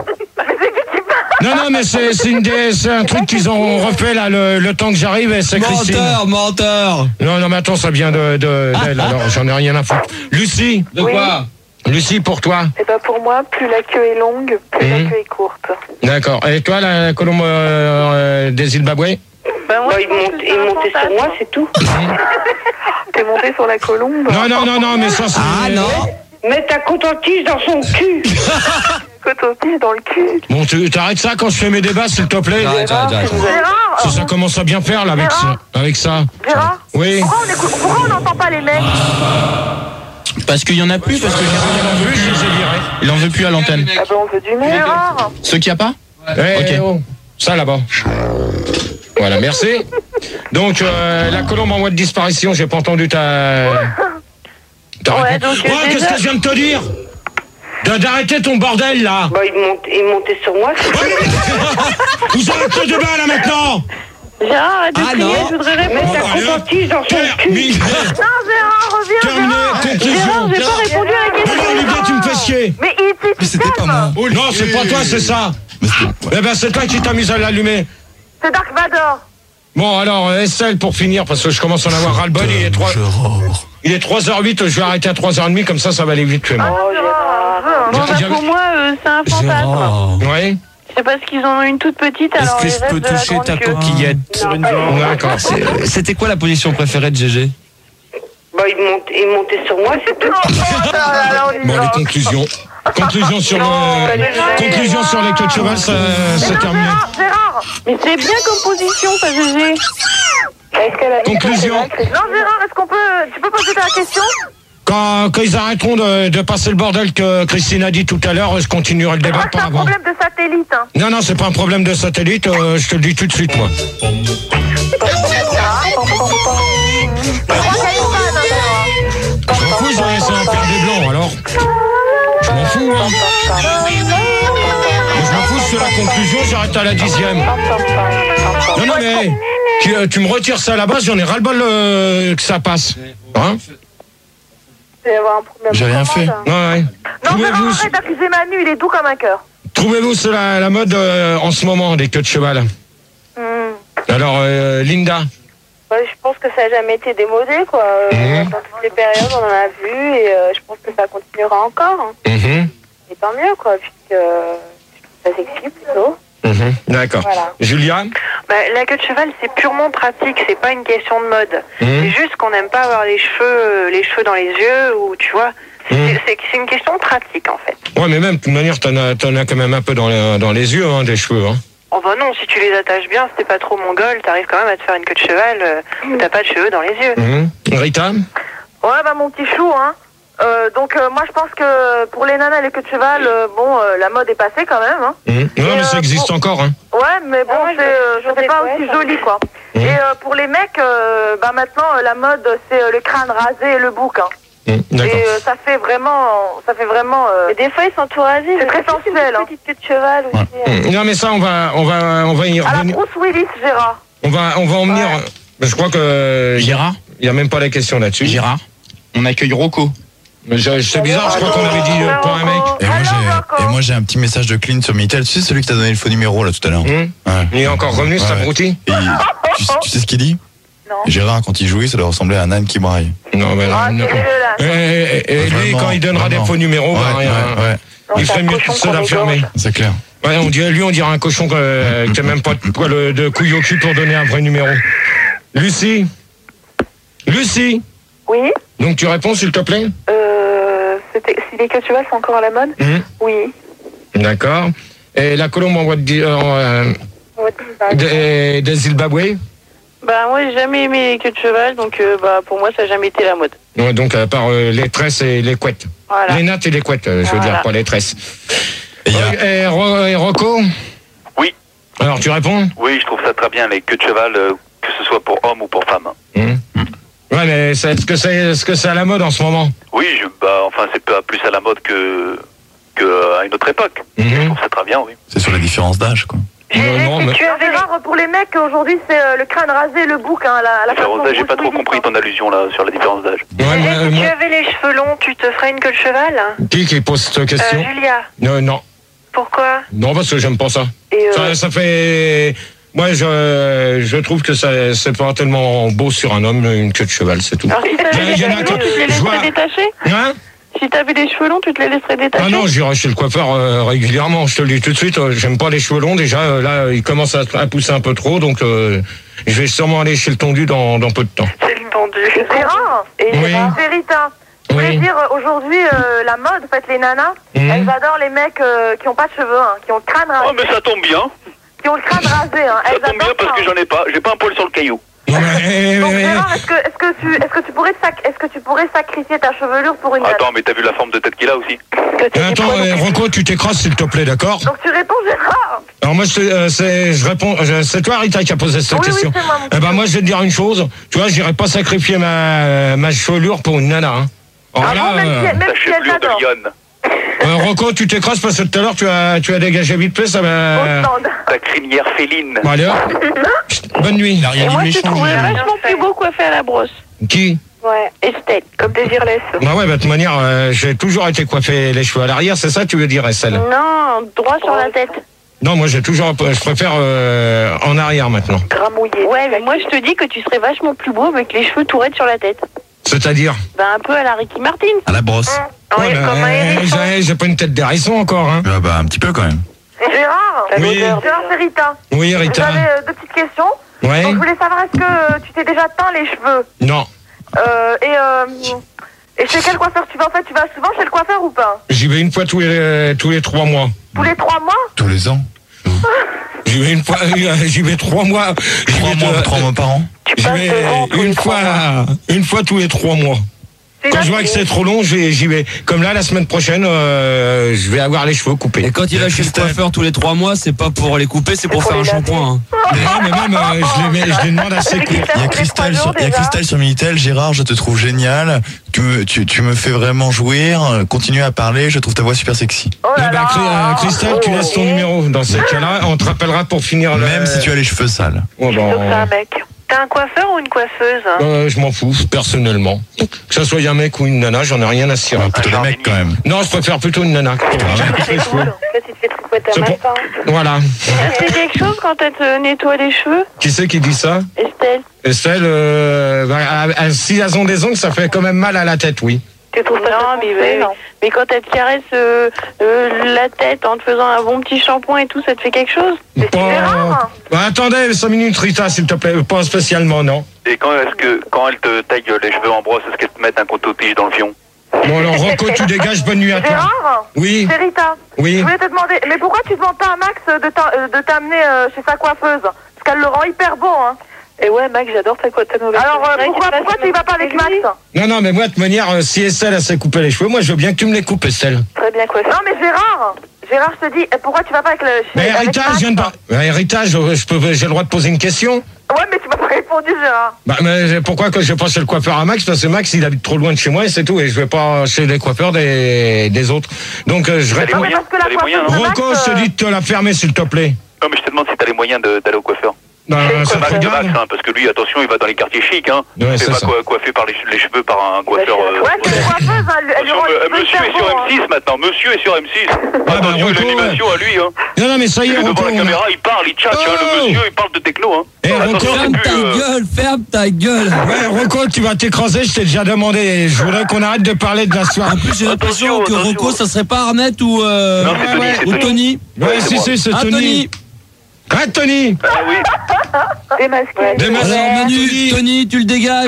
Non, non, mais c'est c'est une des- c'est un truc qu'ils ont refait là le, le temps que j'arrive et c'est Christine. Menteur, menteur. Non, non, mais attends, ça vient de de- d'elle, alors j'en ai rien à foutre. Lucie. De quoi? Lucie, pour toi. Et bah pour moi, plus la queue est longue, plus Mhm. la queue est courte. D'accord. Et toi, la colombe euh, euh, des Zimbabwe? Bah moi, Bah, ils montent, ils montaient sur moi, c'est tout. T'es monté sur la colombe. Non, non, non, non, mais ça c'est. Ah non. Mets ta coton-tige dans son cul. Coton-tige dans le cul. Bon, tu t'arrêtes ça quand je fais mes débats, s'il te plaît. Arrête, arrête, arrête. Gérard, Ça, ça commence à bien faire là avec ça. Avec ça. Gérard, Oui. pourquoi on écoute- pourquoi on n'entend pas les mecs? Parce qu'il y en a plus, parce que Il en veut, je les ai virés. il en veut plus à l'antenne. Ah bah on veut du monde. Gérard, Ceux qu'il n'y a pas Eh, Ok. oh, ça là-bas. Voilà, merci. Donc, euh, la colombe en voie de disparition, j'ai pas entendu ta. ta Ouais, réponse. donc, euh, Oh, qu'est-ce déjà- que je viens de te dire? De- D'arrêter ton bordel là. bah, ils, montent, ils montaient sur moi, c'est tout. Vous arrêtez le débat là maintenant. Gérard, arrête de Ah crier, non. je voudrais répondre. Mets ta Bon, allez, hop. coton-tige dans son cul. Terminé. Non, Gérard, reviens, Terminé. Gérard. Conclusion. Gérard, j'ai pas répondu à la question. Non, Olivia, tu me fais chier. Mais il t'est Mais c'était pas moi. Non, c'est pas toi, c'est ça. Mais c'était- Eh ben, c'est toi qui t'amuses à l'allumer. C'est Dark Vador. Bon, alors, euh, Estelle, pour finir, parce que je commence à en avoir ras-le-bol, il est trois... Il est trois heures huit, je vais arrêter à trois heures trente, comme ça, ça va aller vite, chez moi. Oh, Gérard. Bon, bah, J'avais- pour moi, euh, c'est un fantasme. Oui. C'est parce qu'ils en ont une toute petite, alors Est-ce que les je restes peux de la toucher grande ta queue. coquillette? D'accord. C'est- C'était quoi la position préférée de G G? Bah, ils, montent, ils montaient sur moi, c'est tout. Oh là là, on y Bon, va. les conclusions. Conclusion sur le... Conclusion sur les queues de cheval, ça, c'est terminé. Gérard, Gérard. Mais c'est bien comme position, ça, Gégé. Est-ce qu'elle a dit Conclusion. Non, Gérard, est-ce qu'on peut... Tu peux poser ta question? Quand, quand ils arrêteront de, de passer le bordel que Christine a dit tout à l'heure, je continuerai le Je débat crois que c'est par un avant. problème de satellite. Hein. Non, non, c'est pas un problème de satellite, euh, je te le dis tout de suite, moi. Je crois qu'il y a une panne, hein, Gérard. Je m'en fous, ils ont laissé un père des blancs, alors. Je m'en fous, hein. Mais je m'en fous sur la conclusion, j'arrête à la dixième. Non, non, mais tu, euh, tu me retires ça à la base, j'en ai ras-le-bol euh, que ça passe. Hein? Il va y avoir un problème. J'ai rien fait. Comment, ça? Ouais, ouais. Non, Gérard, Trouvez-vous arrête d'accuser Manu, il est doux comme un cœur. trouvez-vous c'est la, la mode euh, en ce moment, des queues de cheval? Hmm. Alors, euh, Linda? Ouais, je pense que ça n'a jamais été démodé, quoi. Euh, Mhm. Dans toutes les périodes, on en a vu et euh, je pense que ça continuera encore. hein. Mhm, Et tant mieux, quoi, puisque euh, ça s'explique plutôt. mhm, d'accord. Voilà. Julia? Bah, la queue de cheval, c'est purement pratique, c'est pas une question de mode. Mhm. C'est juste qu'on n'aime pas avoir les cheveux, euh, les cheveux dans les yeux, ou tu vois. C'est Mhm. c'est- c'est une question pratique, en fait. Ouais, mais même, de toute manière, t'en as, t'en as quand même un peu dans les, dans les yeux, hein, des cheveux, hein. Oh bah non, si tu les attaches bien, si t'es pas trop mongol, t'arrives quand même à te faire une queue de cheval, euh, où t'as pas de cheveux dans les yeux. Mhm. Rita? Ouais, bah mon petit chou, hein. Euh, donc euh, moi je pense que pour les nanas et les queues de cheval, euh, bon, euh, la mode est passée quand même. Hein. Mhm. Non, mais ça euh, existe bon- encore, hein. Ouais, mais bon, Ah ouais, c'est, je- euh, je c'est pas sais, aussi ouais, joli, quoi. Mhm. Et euh, pour les mecs, euh, bah maintenant euh, la mode c'est euh, le crâne rasé et le bouc. Hein. Mhm. Et D'accord. euh, ça fait vraiment, ça fait vraiment. euh, Mais des fois, ils sont tout rasés. C'est très sensuel. Hein. Petite queue de cheval aussi. hein. Mhm. Non, mais ça, on va, on va, on va y À la revenir. Bruce Willis, Gérard. On va, on va en venir. Je crois que Gérard il y a même pas la question là-dessus. Gérard On accueille Rocco. Mais je- C'est bizarre, je crois qu'on avait dit euh, pour un mec. Et moi, Alors, j'ai, et moi, j'ai un petit message de Clint sur Minitel. Tu sais, celui qui t'a donné le faux numéro, là, tout à l'heure. Mhm. Ouais. Il est encore revenu, c'est Ouais. abruti? Et il- tu, sais- tu sais ce qu'il dit? Non. Gérard, quand il jouait, ça doit ressembler à un âne qui braille. Non, mais Ah, non. c'est dégueulasse. Et, et- et lui, Vraiment, quand il donnera vraiment. des faux numéros, bah, Ouais, rien, ouais, ouais. il ferait mieux tout seul à fermer. C'est clair. Ouais, on dirait, lui, on dirait un cochon que- qui a même pas de poil de couille au cul pour donner un vrai numéro. Lucie? Lucie? Oui. Donc tu réponds, s'il te plaît? Euh, c'était- si les queues de cheval sont encore à la mode, Mhm. oui. D'accord. Et la colombe en voie de... di- euh, euh, Des, des Zimbabwe. Bah moi j'ai jamais aimé les queues de cheval, donc euh, bah pour moi ça n'a jamais été la mode. Ouais, donc à part euh, les tresses et les couettes. Voilà. Les nattes et les couettes, euh, je veux Voilà. dire, pas les tresses. Et y a- Euh, et, Ro- et Rocco. Oui. Alors tu réponds? Oui, je trouve ça très bien, les queues de cheval, euh, que ce soit pour homme ou pour femme. Mmh. Ouais, mais c'est- est-ce que c'est est-ce que c'est à la mode en ce moment? Oui, je, bah, enfin, c'est pas plus à la mode que, que à une autre époque. Mmh. Je trouve ça très bien, oui. C'est sur la différence d'âge, quoi. Non, non, mais- Tu avais rare pour les mecs aujourd'hui, c'est euh, le crâne rasé, le bouc, hein, la, la façon Différence d'âge, j'ai dont pas Bruce trop Willis, compris hein. ton allusion là sur la différence d'âge. Ouais, moi- Et si moi- tu avais les cheveux longs, tu te ferais une queue de cheval? Qui qui pose cette euh, question? Julia, Non, non. pourquoi? Non, parce que j'aime pas ça. Et euh, Ça, ça fait. Moi, je, je trouve que ça, c'est pas tellement beau sur un homme, une queue de cheval, c'est tout. alors si t'avais Il les y en a cheveux que- longs, tu te les je vois- laisserais détacher? Hein? Si t'avais les cheveux longs, tu te les laisserais détacher? Ah non, j'irai chez le coiffeur euh, régulièrement, je te le dis tout de suite. euh, J'aime pas les cheveux longs, déjà, euh, là, ils commencent à, à pousser un peu trop, donc euh, je vais sûrement aller chez le tondu dans, dans peu de temps. C'est le tendu. Gérard, Et Oui. Gérard, Vérita, je voulais Oui. dire euh, aujourd'hui euh, la mode, en fait les nanas, Mhm. elles adorent les mecs euh, qui ont pas de cheveux, hein, qui ont le crâne rasé, Oh, mais ça tombe bien. qui ont le crâne rasé, hein. Ça Elles tombe bien adorent parce ça, que hein. j'en ai pas. J'ai pas un poil sur le caillou. Non, mais, eh, Donc eh, Gérard, est-ce que, est-ce que tu, est-ce que tu pourrais, sac- est-ce que tu pourrais sacrifier ta chevelure pour une nana? Attends, mais t'as vu la forme de tête qu'il a aussi? eh, attends, eh, Rocco, tu t'écrases s'il te plaît, d'accord? Donc tu réponds Gérard. Alors moi, je, te- euh, c'est, je réponds, je- c'est toi, Rita, qui a posé cette Oui, oui, question. c'est moi, mon Eh ben moi, je vais te dire une chose. Tu vois, j'irai pas sacrifier ma, ma chevelure pour une nana. Hein. Alors Ah là, bon, même si, euh, même Ta si elle chevelure de t'adore. lionne. euh, Rocco, tu t'écrases parce que tout à l'heure, tu as, tu as dégagé vite fait, ça Au va. stand. Ta crinière féline. Bon, allez, hop. Chut, bonne nuit. Il a rien et dit moi de je te méchant. trouvais Julien. vachement plus beau coiffé à la brosse. Qui? Ouais, Estelle, comme Désirless. Bah ouais, bah, de toute manière, euh, j'ai toujours été coiffé les cheveux à l'arrière, c'est ça que tu veux dire, Estelle? Non, droit sur la tête. Non, moi, j'ai toujours, je préfère euh, en arrière maintenant. Gramouillé. Ouais, mais moi je te dis que tu serais vachement plus beau avec les cheveux tout raides sur la tête. C'est-à-dire? Ben un peu à la Ricky Martin. À la brosse. Ouais, Ouais, bah, comme un euh, hérisson. j'ai, j'ai pas une tête d'hérisson encore, hein. Ah bah, un petit peu quand même. Gérard, La Oui. l'odeur, Gérard, c'est Rita. Oui, Rita. J'avais euh, deux petites questions. Ouais? Donc je voulais savoir, est-ce que euh, tu t'es déjà teint les cheveux? Non. Euh, et, euh, et chez quel coiffeur tu vas? En fait, tu vas souvent chez le coiffeur ou pas? J'y vais une fois tous les, tous les trois mois. Tous les trois mois? Tous les ans. J'y vais une fois, euh, j'y vais trois mois. J'y Trois vais mois, deux- trois mois par an. J'y vais une fois, une fois tous les trois mois. C'est Quand là je vois que c'est trop long, je vais- j'y vais. Comme là, la semaine prochaine, euh, je vais avoir les cheveux coupés. Et quand il va chez le coiffeur tous les trois mois, c'est pas pour les couper, c'est pour faire un shampoing. hein. Mais non, mais même, euh, je, les mets- je les demande assez courts. Il y a Christelle sur, il y a Christelle sur Minitel. Gérard, je te trouve génial. Tu me, tu, tu me fais vraiment jouir. Continue à parler. Je trouve ta voix super sexy. Oh là Eh ben, là. Cri- euh, Christelle, tu laisses ton numéro. Dans ces cas-là, on te rappellera pour finir le. Même si tu as les cheveux sales. Oh, Donc c'est un ben, mec. T'as un coiffeur ou une coiffeuse? euh, je m'en fous, personnellement. Que ce soit un mec ou une nana, j'en ai rien à cirer. Plutôt des mecs quand même. Non, je préfère plutôt une nana. C'est cool. Là, tu te fais tricoter C'est à pour- matin. Voilà. Ça fait quelque chose quand elle te nettoie les cheveux, Qui c'est qui dit ça? Estelle? Estelle, euh, bah, à- à- si elles ont des ongles, ça fait quand même mal à la tête, oui. Tu trouves ça non, mais, mais, mais quand elle te caresse euh, euh, la tête en te faisant un bon petit shampoing et tout, ça te fait quelque chose? Pas- Bah, attendez, cinq minutes, Rita, s'il te plaît. Pas spécialement, non. Et quand est-ce que quand elle te taille les cheveux en brosse, est-ce qu'elle te met un coton-tige dans le fion? Bon, alors, Rocco, tu dégages, bonne nuit à toi. Gérard? Oui. C'est Rita. Oui. Je voulais te demander, mais pourquoi tu demandes pas à Max de t'a- euh, de t'amener euh, chez sa coiffeuse? Parce qu'elle le rend hyper beau, hein. Et ouais, Max, j'adore ta coiffeuse. Alors euh, pourquoi, pourquoi tu y vas pas avec Max? Non, non, mais moi, de toute manière, euh, si Estelle, elle s'est coupé les cheveux, moi, je veux bien que tu me les coupes, Estelle. Très bien coiffé. Non mais Gérard, Gérard, je te dis, euh, pourquoi tu vas pas avec le... Mais avec Rita, Max? je viens de pas. Mais Rita, je, je peux, j'ai le droit de poser une question? Ouais, mais tu m'as pas répondu, Gérard. Bah, mais pourquoi que je vais pas chez le coiffeur à Max? Parce que Max, il habite trop loin de chez moi et c'est tout. Et je vais pas chez les coiffeurs des, des autres. Donc, euh, je T'as les réponds. moyens, t'as les moyens, hein. Rocco, je te dis de te la fermer, s'il te plaît. Non, mais je te demande si t'as les moyens de- d'aller au coiffeur. Non, ça te Max, regarde. Max, hein, parce que lui, attention, il va dans les quartiers chics, hein. Ouais, il c'est fait pas ça. coi- coiffé par les, les cheveux par un coiffeur. euh, Ouais, c'est une coiffeuse, hein, elle, elle lui Attention, rend les euh, cheveux monsieur hyper est sur beaux, hein. M six maintenant, monsieur est sur M six. bah, Attention, Rocco, l'animation à lui, hein. Non, non, mais ça y Il est, est devant Rocco. la on a- caméra, il parle, il tchatche, hein, Oh le monsieur, il parle de techno, hein. Eh, Rocco, Attention, c'est Ferme plus, ta euh, gueule, ferme ta gueule. Ouais, Rocco, tu vas t'écraser, je t'ai déjà demandé. Je voudrais qu'on arrête de parler de la soirée. En plus, j'ai l'impression que attention. Rocco, ça serait pas Arnett ou, euh, Non, c'est Tony, ouais, c'est ou Tony. Tony. Ouais, Ouais, si, c'est si, c'est Ah, Tony. Tony. Ah, Tony. Ah oui. Démasqué. Démasqué. Alors, Manu, Tony. Tony, tu le dégages.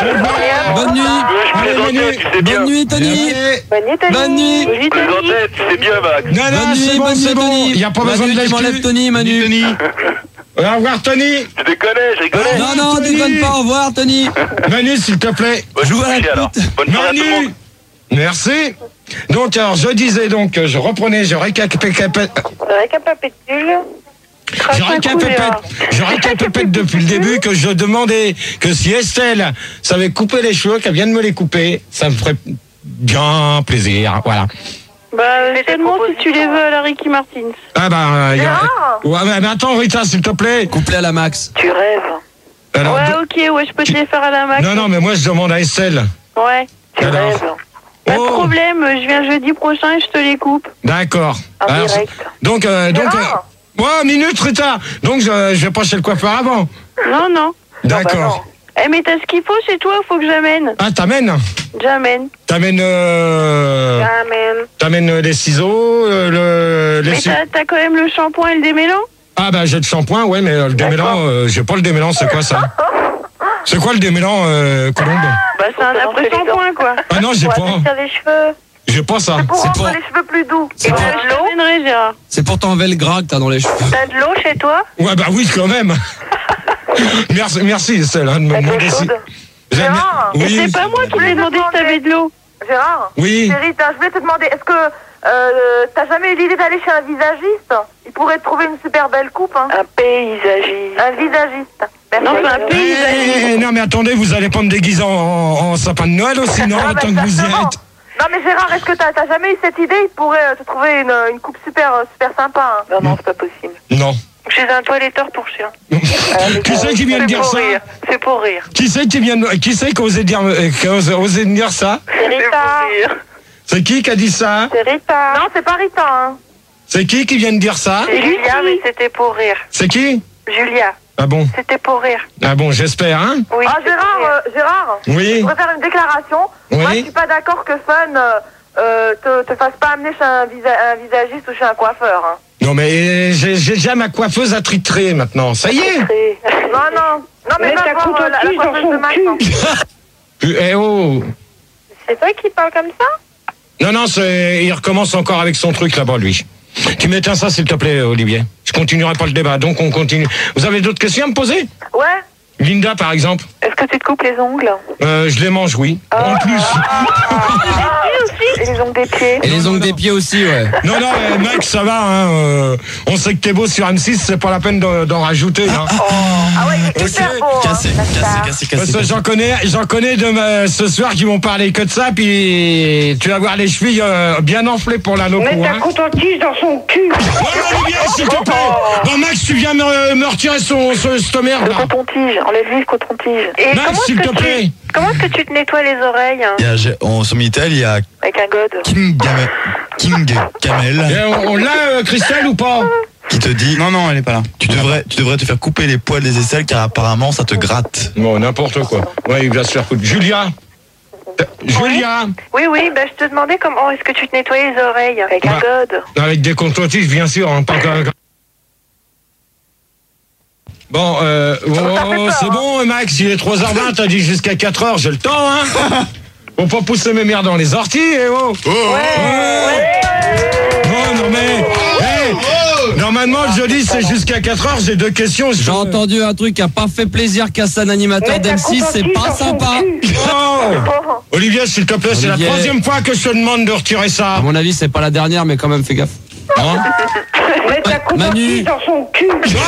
Bonne nuit. Je Allez, plaisantais, Manu. tu sais bien. Bonne nuit, Tony. Allez. Bonne nuit, Tony. Bonne nuit. Bonne nuit, Je Tony. plaisantais, tu sais bien, Max. Non, non, Bonne c'est nuit, bon, bonne c'est nuit, bon. Tony. Il n'y a pas besoin de Manu, tu m'enlèves l'exclure. Tony, Manu. Tony. Au revoir, Tony. Je déconnais, je rigolais. Non, non, Tony. déconne pas, au revoir, Tony. Manu, s'il te plaît. Bah, je Joue vous à la coucher, alors. pute. Bonne soirée à tout le Manu. monde. Merci. Donc, alors, je disais donc, je reprenais, je récapitulais. Récapitule. Je récapépète, je récapépète depuis le début que je demandais que si Estelle savait couper les cheveux, qu'elle vienne me les couper, ça me ferait bien plaisir. Voilà. Bah, seulement si tu les veux à la Ricky Martin. Ah bah, euh, y a... Gérard ouais, mais, mais attends, Rita, s'il te plaît. Couplé à la max. Tu rêves. Alors, Ouais, do- ok, ouais, je peux te les faire à la max. non, non, mais moi je demande à Estelle. Ouais, tu Alors. rêves. Pas de Oh, problème, je viens jeudi prochain et je te les coupe. d'accord. En Alors, direct. donc, euh, donc, Gérard euh... ouais, minute, Rita. Donc, je, je vais pas chez le coiffeur avant. Non, non. D'accord. Eh, mais t'as ce qu'il faut chez toi, faut que j'amène. Ah, t'amènes J'amène. T'amènes, euh... J'amène. t'amènes les ciseaux, euh, le... les Mais ci- t'as t'as quand même le shampoing et le démêlant? Ah bah j'ai le shampoing, ouais, mais euh, le démêlant, euh, j'ai pas le démêlant, c'est quoi ça? C'est quoi le démêlant, euh, Colombe? Bah, c'est un après-shampoing, quoi. Ah non, j'ai Pour pas. adoucir les cheveux. J'ai pas ça. Pour C'est rendre pour- les cheveux plus doux. C'est Et pour- bah, je t'amènerai, Gérard. C'est pour t'enlever le gras que t'as dans les cheveux. T'as de l'eau chez toi? Ouais, bah oui, quand même. merci, merci, Estelle, hein, de me Avec l'eau demander si... chaude. J'aime bien- Gérard, Et Oui, c'est pas moi qui t'ai demandé si t'avais de l'eau. Gérard oui. Chérie, t'as- je voulais te demander, est-ce que euh, t'as jamais eu l'idée d'aller chez un visagiste? Il pourrait te trouver une super belle coupe, hein. Un paysagiste. Un visagiste. Non, c'est un Eh, paysagiste. eh, non, mais attendez, vous allez pas me déguiser en, en- en sapin de Noël aussi, non, Ah, bah, tant que vous y exactement. êtes. Non mais Gérard, est-ce que t'as t'as jamais eu cette idée? Il pourrait euh, te trouver une, une coupe super, euh, super sympa, hein. Non, non, c'est pas possible. Non. Chez un toiletteur pour chien. Qui c'est qui vient de C'est dire pour ça? rire. C'est pour rire. Qui c'est qui vient de... Qui c'est qui a osé dire, euh, qui a osé- osé me dire ça? C'est Rita. C'est qui qui a dit ça? C'est Rita. Non, c'est pas Rita, hein. C'est qui qui vient de dire ça? C'est Julia, mais c'était pour rire. C'est qui? Julia, Ah bon? c'était pour rire. Ah bon, j'espère, hein? Oui. Ah c'était Gérard, pour rire. euh, Gérard, Oui. je voudrais faire une déclaration. Oui. Moi, je suis pas d'accord que Fun euh, euh, te, te fasse pas amener chez un, visa- un visagiste ou chez un coiffeur, hein. Non mais j'ai j'ai déjà ma coiffeuse attitrée maintenant, ça y est. Non, non. Non, mais Mais va t'as voir coupé euh, la, au la cul dans coiffeuse son de Max, cul. hein. Eh oh. C'est toi qui parles comme ça? Non, non, c'est- il recommence encore avec son truc là-bas, lui. Tu m'éteins ça, s'il te plaît, Olivier. Je continuerai pas le débat, donc on continue. Vous avez d'autres questions à me poser? Ouais. Linda, par exemple. Est-ce que tu te coupes les ongles? Euh, je les mange, oui. En plus. Et les ongles des pieds? Et les ongles des pieds aussi, ouais. Non, non, euh, mec, ça va, hein. euh, on sait que t'es beau sur M six, c'est pas la peine d'en d'en rajouter, hein. Ah ouais, il est super beau, hein. Cassé, cassé, cassé, Parce cassé. que j'en connais, j'en connais de ma- ce soir qui vont parler que de ça, puis tu vas voir les chevilles euh, bien enflées pour la noco, Mais hein. t'as coton-tige dans son cul! Ouais, Olivier, s'il te plaît. Bon, Max, tu viens me, me retirer son, son, cette merde, Le là. coton-tige, enlève-lui le coton-tige. Et Max, comment s'il est-ce te que tu- plaît. Comment est-ce que tu te nettoies les oreilles, hein, Il y a, j'ai- on, sur Minitel, il y a avec un god? King, Game- King Kamel Et on, on l'a, euh, Christelle, ou pas? qui te dit Non, non, elle est pas là. tu devrais, tu devrais te faire couper les poils des aisselles car apparemment ça te gratte. Bon, n'importe quoi. Ouais, il va se faire foutre. Julia. Euh, Julia. Oui, oui, bah, je te demandais comment est-ce que tu te nettoies les oreilles avec un Bah. god. Avec des contentives, bien sûr, hein, pas que- Bon, euh, oh, oh, c'est bon, Max, il est trois heures vingt, t'as dit jusqu'à quatre heures, j'ai le temps, hein. Faut pas pousser mes merdes dans les orties, eh oh. Oh, Non, non, mais, hey, normalement, le jeudi, c'est jusqu'à quatre heures, j'ai deux questions. je J'ai peux- entendu un truc qui a pas fait plaisir qu'à un animateur Mais t'as d'M six, c'est coton-tige pas dans son sympa. cul. Oh. Olivier, s'il te plaît, c'est la Olivier. troisième fois que je te demande de retirer ça. À mon avis, c'est pas la dernière, mais quand même, fais gaffe. Hein? Mais t'as Manu. coton-tige dans son cul!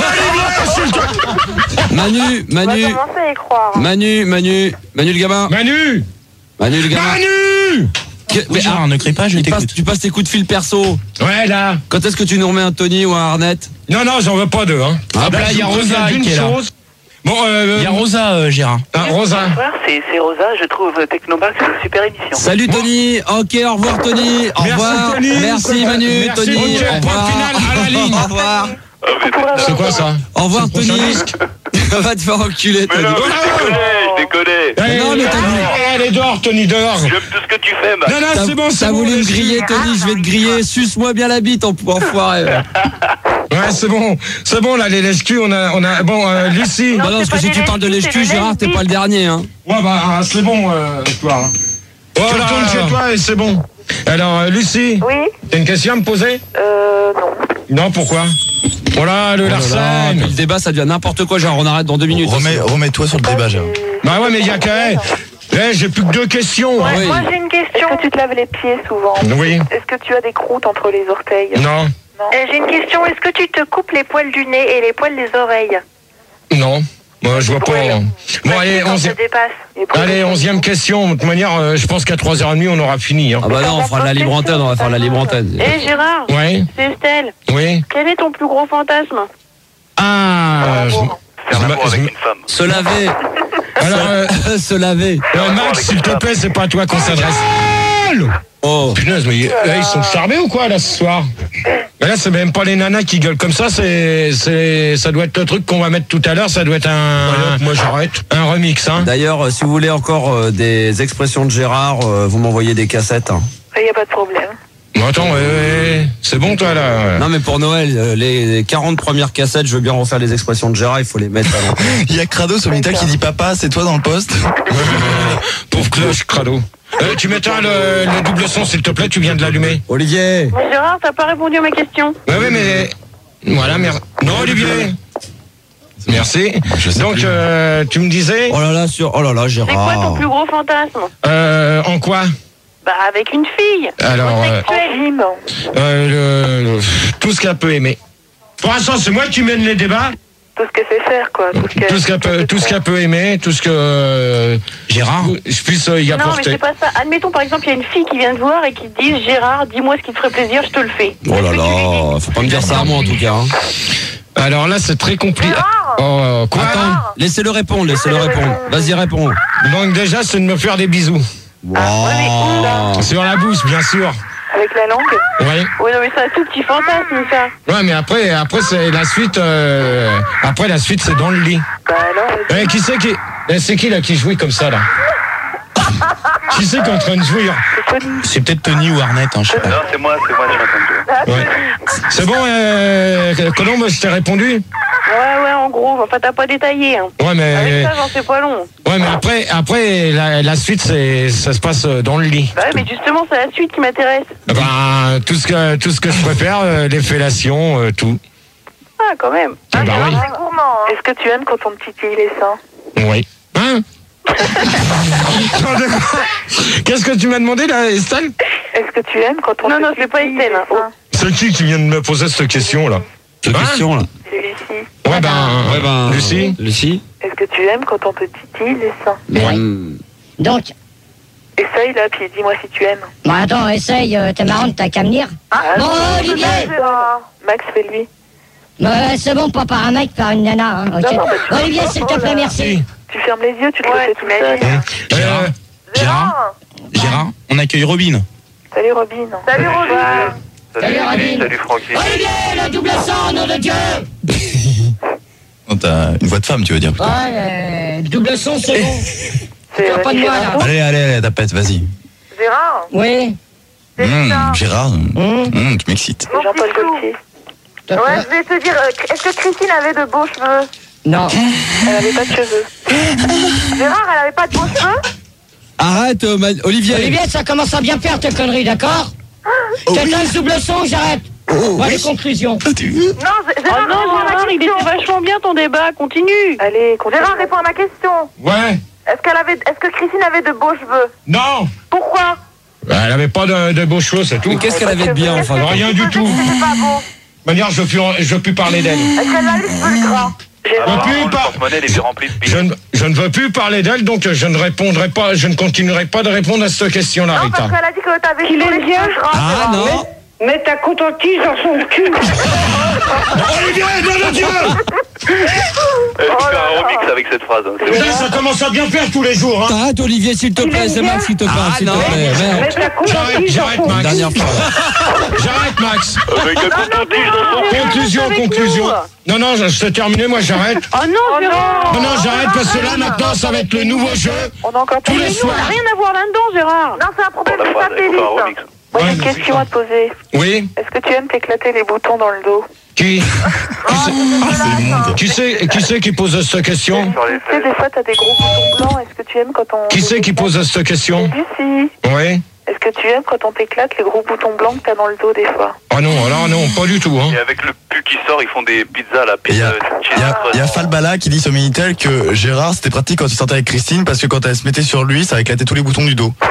Manu, On va Manu, commencer à y croire. Manu, Manu, Manu le gamin. Manu. Manu le gamin. Manu. Que- mais, Gérard, ah, ne crie pas, je tu, passes, t'écoute. tu passes tes coups de fil perso. Ouais, là. Quand est-ce que tu nous remets un Tony ou un Arnett? Non, non, j'en veux pas deux, hein. Ah, bah, il y a je vous Rosa préviens d'une qui est là. chose. Bon, euh, Il y a Rosa, euh, Gérard. ah, Rosa. Bonsoir, c'est c'est Rosa, je trouve Technomax une super émission. Salut Tony. Ok, au revoir Tony. Au Merci, revoir. Tony. Merci Manu, Merci, Tony. ok, Au point revoir. final à la ligne. Au revoir. C'est quoi ça? Au revoir C'est le prochain Tony. disque. Va te faire enculer Mais Tony. non, mais je déconne, je déconne. Allez, non, mais t'as vu- allez, dehors, Tony, dehors. J'aime tout ce que tu fais, Max. Non, non, T'as c'est bon, c'est t'as bon. voulu me laisse- griller Tony, je vais te griller. Suce-moi bien la bite, en enfoiré. Ouais, c'est bon. C'est bon, là, les lèche-culs, on a, on a, bon, euh, Lucie. Bah non, parce que si tu parles de lèche-cul, Gérard, t'es pas le dernier, hein. Ouais, bah, ah, c'est bon, euh, toi. Hein. Tu retournes chez toi et c'est bon. Alors, euh, Lucie, Oui? t'as une question à me poser? Euh, non. Non, pourquoi? Voilà, le Oh là là, Larsen. puis le débat, ça devient n'importe quoi. Genre, on arrête dans deux minutes. Remets, remets-toi sur le débat, Gérard. Bah ouais, mais il y a qu'à... Eh, j'ai plus que deux questions. Ouais, Oui. moi j'ai une question. Est-ce que tu te laves les pieds souvent? Oui. Est-ce que tu as des croûtes entre les orteils? Non. Non. Euh, j'ai une question. Est-ce que tu te coupes les poils du nez et les poils des oreilles? Non. Moi, je vois pas. Bon, allez, Quand ça onzième... dépasse. allez, onzième question. De toute manière, euh, je pense qu'à trois heures trente, on aura fini. Hein. Ah bah non, on fera de la libre antenne, on va faire de la libre antenne. Eh Gérard, Oui. c'est Estelle. Oui. Quel est ton plus gros fantasme? Ah. je- Faire je- l'amour je- avec une femme. Se laver. Alors, euh, Se laver. euh, Max, s'il te plaît, c'est pas à toi qu'on s'adresse. Oh. Punaise, mais euh, ils sont charmés ou quoi là ce soir? Mais là, c'est même pas les nanas qui gueulent comme ça, c'est, c'est, ça doit être le truc qu'on va mettre tout à l'heure, ça doit être un, moi j'arrête, un remix, hein. D'ailleurs, euh, si vous voulez encore euh, des expressions de Gérard, euh, vous m'envoyez des cassettes. Hein. Il n'y a pas de problème. Bon, attends, ouais, ouais, c'est bon toi là. Non mais pour Noël, euh, les les quarante premières cassettes, je veux bien refaire les expressions de Gérard, il faut les mettre à l'antenne. Il y a Crado sur Minitel qui dit papa, c'est toi dans le poste. Pauvre cloche, crado. Euh, tu m'éteins le, le double son s'il te plaît, tu viens de l'allumer. Olivier. Mais Gérard, t'as pas répondu à ma question. Ouais, ouais, mais voilà, merci. Non, Olivier. Merci. Donc, euh, tu me disais. Oh là là, sur. Oh là là, C'est quoi ton Gérard. plus gros fantasme? Euh, en quoi? Bah avec une fille. Alors, euh, Homosexuelle. euh, le- tout ce qu'elle peut aimer. Pour l'instant, c'est moi qui mène les débats. Tout ce qu'elle sait faire, quoi. Tout ce qu'elle Tout ce qu'elle peut, tout ce qu'elle peut aimer, tout ce que euh, Gérard, je puisse euh, y Non, mais apporter. c'est pas ça. Admettons, par exemple, il y a une fille qui vient te voir et qui te dit Gérard, dis-moi ce qui te ferait plaisir, je te le fais. Oh là là, faut pas me dire ça à moi en tout cas. Hein. Alors là, c'est très compliqué. Oh, quoi? Attends, laissez-le répondre, laissez-le répondre. Vas-y, réponds. Donc déjà, c'est de me faire des bisous. Wow. Sur la bouche, bien sûr. Avec la langue? Oui. Oui, non, mais c'est un tout petit fantasme, ça. Ouais, mais après, après c'est la suite. Euh, après la suite, c'est dans le lit. Bah alors. Eh, qui c'est qui eh, c'est qui là qui jouit comme ça là? Qui c'est qui est en train de jouir? c'est peut-être Tony ou Arnett, hein, je sais pas. Non, c'est moi, c'est moi, je suis en train de jouer. Ouais. C'est bon, euh, Colombe, je t'ai répondu? Ouais, ouais, en gros, enfin, t'as pas détaillé. Hein. Ouais, mais. Avec ça, j'en sais pas long. Ouais, mais après, après la, la suite, c'est, ça se passe dans le lit. Bah ouais, mais justement, c'est la suite qui m'intéresse. Ben, tout ce que, tout ce que je préfère, euh, les fellations, euh, tout. Ah, quand même. Ah, bah oui. C'est gourmand, hein. Est-ce que tu aimes quand on te titille les seins? Oui. Hein? Qu'est-ce que tu m'as demandé là, Estelle? Est-ce que tu aimes quand on non, te Non, non, c'est pas Estelle. Hein. Oh. C'est qui qui vient de me poser cette question là? Cette question là. C'est Lucie. Ouais, ben, Ouais, ben. Lucie? Lucie. Est-ce que tu aimes quand on te titille les seins? Ouais. Donc, Essaye là, puis dis-moi si tu aimes. bon, attends, essaye, euh, t'es marrante, t'as qu'à me dire. Ah, Bon, non, Olivier. Max, fais-lui. Ouais, c'est bon, pas par un mec, par une nana, hein, ok. Non, non, bah, tu- Olivier, s'il te plaît, merci. Tu fermes les yeux, tu te le fais tout seul. Gérard, Gérard, Gérard, on accueille Robin. Salut Robin. Salut Robin. Salut, Salut, Lucie, Robin. salut Francky. Olivier, le double sang, nom de Dieu. Non, t'as une voix de femme, tu veux dire plutôt. Ouais, euh, double son, c'est bon. C'est T'as pas de moi, là. Allez, allez, allez, tapette, vas-y. Gérard, Oui. Mmh, Gérard, Mmh. mmh, tu m'excites. C'est Jean-Paul Gaultier. T'as ouais, quoi? je vais te dire, euh, est-ce que Christine avait de beaux cheveux? Non. Elle avait pas de cheveux. Gérard, elle avait pas de beaux cheveux? Arrête, euh, ma- Olivier. Olivier, ça commence à bien faire tes conneries, d'accord? T'éteins ce double son, j'arrête. Voilà les conclusions. Non, G- Oh Gérard, non, réponds à ma Gérard, il question. était vachement bien ton débat, continue. Allez, continue. Gérard, réponds à ma question. Ouais. Est-ce qu'elle avait, est-ce que Christine avait de beaux cheveux? Non. Pourquoi? Elle avait pas de, de beaux cheveux, c'est tout. Mais qu'est-ce qu'elle avait de bien enfin? Rien du tout. C'est pas beau. De manière, je veux plus, je veux plus parler d'elle. Est-ce qu'elle a les cheveux gras? Je veux Apparemment, plus le par- porte-monnaie, il est rempli de Je billes. ne, je ne veux plus parler d'elle, donc je ne répondrai pas, je ne continuerai pas de répondre à cette question-là, Non, Rita. parce qu'elle a dit que t'avais Qu'il tous est les bien. cheveux gras. Ah Gérard. non. Mets ta coton-tige dans son cul. Olivier, nom de Dieu! Eh, tu fais un remix avec cette phrase. hein, c'est bon. Putain, ça commence à bien faire tous les jours, hein. T'arrêtes, Olivier, s'il te plaît. C'est Max qui te parle, Ah, s'il te non. plaît. Merde. Mets ta J'arrête, coton-tige dans j'arrête, son Max. Dernière fois. J'arrête, Max. Avec un coton-tige dans son cul. Conclusion, avec conclusion. nous. Non, non, je- c'est terminé, moi j'arrête. Oh non, Gérard. Non, non, j'arrête parce que là, maintenant, ça va être le nouveau jeu. On a encore Tous pas les nous, soirs. on n'a rien à voir là-dedans, Gérard. Non, c'est un problème Bon, la de phrase, il faut faire un remix. satellite. Moi, j'ai Ouais, une mais question à te poser. Oui. Est-ce que tu aimes t'éclater les boutons dans le dos? Qui qui c'est- Qui c'est qui c'est qui pose cette question? Sur les Tu sais, des fois, t'as des gros boutons blancs. Est-ce que tu aimes quand on... Qui c'est qui pose cette question? Lucie. Oui. Est-ce que tu aimes quand on t'éclate les gros boutons blancs que t'as dans le dos des fois? Ah non, alors non, pas du tout. Hein. Et avec le pu qui sort, ils font des pizzas, la Il y pizza. a, y a, y a Falbala qui dit sur Minitel que Gérard, c'était pratique quand il sortait avec Christine parce que quand elle se mettait sur lui, ça éclatait tous les boutons du dos.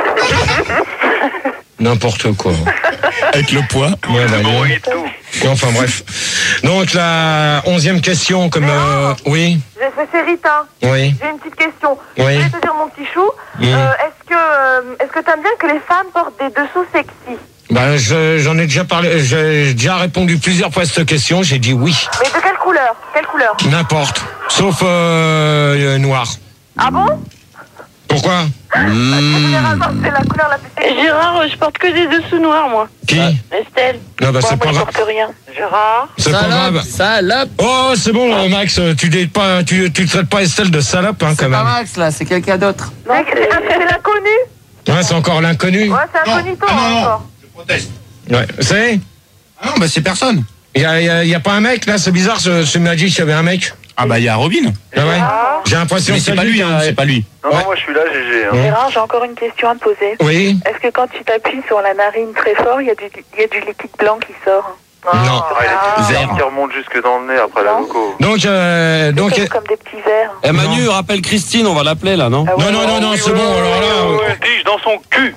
N'importe quoi. Avec le poids. Ouais, bah, ouais. Enfin bref. Donc la onzième question, comme euh, oui. Je- C'est c'est Rita. Oui. J'ai une petite question. Oui. Je voulais te dire, mon petit chou, Mm. euh, est-ce que euh, est-ce que t'aimes bien que les femmes portent des dessous sexy? Bah, je- j'en ai déjà parlé, j'ai déjà répondu plusieurs fois à cette question. J'ai dit oui. Mais de quelle couleur? Quelle couleur? N'importe. Sauf euh, euh, noir. Ah bon? Pourquoi? Généralement, c'est la couleur la plus sexy. Gérard, je porte que des dessous noirs, moi. Qui? Estelle. Non, bah, c'est moi, pas je grave. porte rien. Gérard. C'est pas grave. Salope. Oh, c'est bon, euh, Max, tu ne pas, tu, tu traites pas Estelle de salope, hein, quand C'est pas même. Max là, c'est quelqu'un d'autre. Non, c'est c'est l'inconnu. Ouais, c'est encore l'inconnu. Ouais, c'est incognito Ah, non, non. encore. Je proteste. Ouais, c'est? Ah non, bah c'est personne. Y a, y, a, y a pas un mec, là, c'est bizarre, ce, ce m'a dit qu'il y avait un mec. Ah bah il y a Robin. Ah ouais? J'ai l'impression Mais que c'est pas lui, hein, c'est pas lui. Non, non, moi je suis là, G G. Hein. Gérard, j'ai encore une question à te poser. Oui. Est-ce que quand tu t'appuies sur la narine très fort, il y, a du- il y a du liquide blanc qui sort? Non. Ah, il y a des Vert. petits qui remontent jusque dans le nez après la loco. Donc, euh, donc, Comme, comme des petits verres. Eh Manu, rappelle Christine, on va l'appeler là, non? Ah ouais, non, non, non, non, c'est bon, alors là. Ouais, tige dans son cul.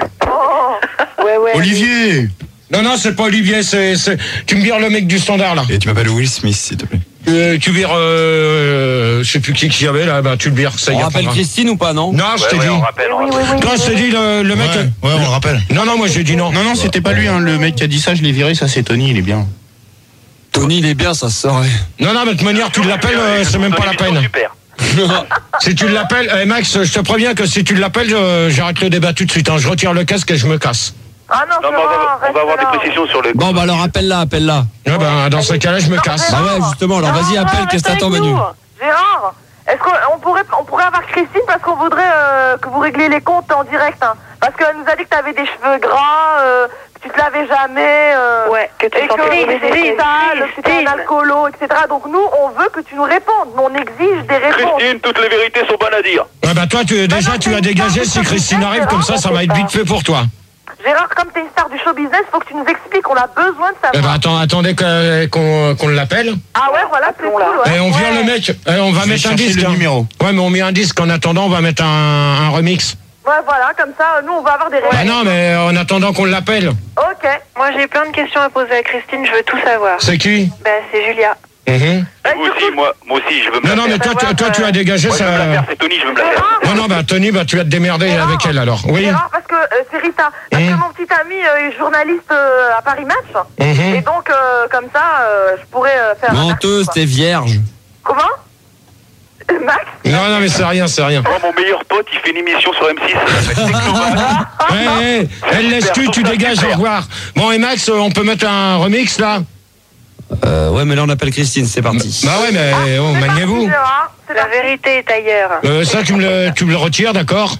Ouais, ouais. Olivier. Non, non, c'est pas Olivier, c'est, c'est, tu me vires le mec du standard, là. Et tu m'appelles Will Smith, s'il te plaît. Euh, tu vires, euh, je sais plus qui qu'il y avait, là, bah, tu le vires, ça y On est. rappelle Christine ou pas, non? Non, je Ouais, t'ai ouais, dit. on rappelle, on Oui, oui, oui. Toi, je t'ai dit, le, le mec. Ouais, ouais, on le rappelle. Non, non, moi, j'ai dit non. Non, non, c'était pas lui, hein, le mec qui a dit ça, je l'ai viré, ça c'est Tony, il est bien. Tony, il est bien, ça se saurait. Non, non, mais de toute manière, tu l'appelles, euh, c'est même pas la peine. Super. Si tu l'appelles, eh, Max, je te préviens que si tu l'appelles, je- j'arrête le débat tout de suite, hein. Je retire le casque et je me casse. Ah non, Non, mais on va, Gérard, on va avoir reste des là. précisions sur le. Bon, bah alors appelle-la, appelle-la. Ouais, bah, dans ce cas-là, je me casse. Bah ouais, justement, alors vas-y, appelle, qu'est-ce que t'attends, Manu? Gérard, est-ce qu'on pourrait, on pourrait avoir Christine parce qu'on voudrait euh, que vous régliez les comptes en direct, hein. Parce qu'elle nous a dit que t'avais des cheveux gras, euh, que tu te lavais jamais, euh, Ouais, que tu et sentais que les c'était sale, que c'était un Christine. alcoolo, et cetera. Donc nous, on veut que tu nous répondes, nous on exige des réponses. Christine, toutes les vérités sont bonnes à dire. Ouais, bah, toi, tu, déjà, non, tu c'est as une dégagé. star Si du Christine show arrive business, comme ça, ça va être vite fait pour toi. Gérard, comme t'es une star du show business, faut que tu nous expliques, on a besoin de Eh savoir. ben, attends, attendez que- qu'on qu'on l'appelle. Ah ouais, voilà, c'est cool, ouais. Et on vire Ouais. le mec. Eh, on va Je vais mettre un chercher disque. le hein. numéro. Ouais, mais on met un disque. En attendant, on va mettre un, un remix. Ouais, voilà, comme ça, nous on va avoir des Bah réponses. non, mais en attendant qu'on l'appelle. Ok. Moi, j'ai plein de questions à poser à Christine, je veux tout savoir. C'est qui? Bah, c'est Julia. Mhm. Moi aussi, moi, moi aussi, je veux me Non, la non, mais faire. toi, tu- toi, tu as dégagé Moi, je veux me la ça. faire, c'est Tony, je veux me la faire. Non, non, bah, Tony, bah, tu vas te démerder Gérard. avec elle alors. Oui. Gérard, parce que euh, c'est Rita. Parce Mmh. que mon petit ami euh, est journaliste euh, à Paris Match. Mhm. Et donc, euh, comme ça, euh, je pourrais euh, faire. un Menteuse, article, t'es vierge. quoi. Comment Max Non, non, mais c'est rien, c'est rien. Moi, mon meilleur pote, il fait une émission sur M six, ça s'appelle Technoman. Eh, eh, elle laisse tu, tu dégages, au revoir. Bon, et Max, euh, on peut mettre un remix là? Euh, ouais, mais là on appelle Christine, c'est parti. Bah ouais, mais oh, C'est parti, maniez-vous. Gérard. C'est La parti. vérité est ailleurs. Euh, ça, tu me le, tu me le retires, d'accord?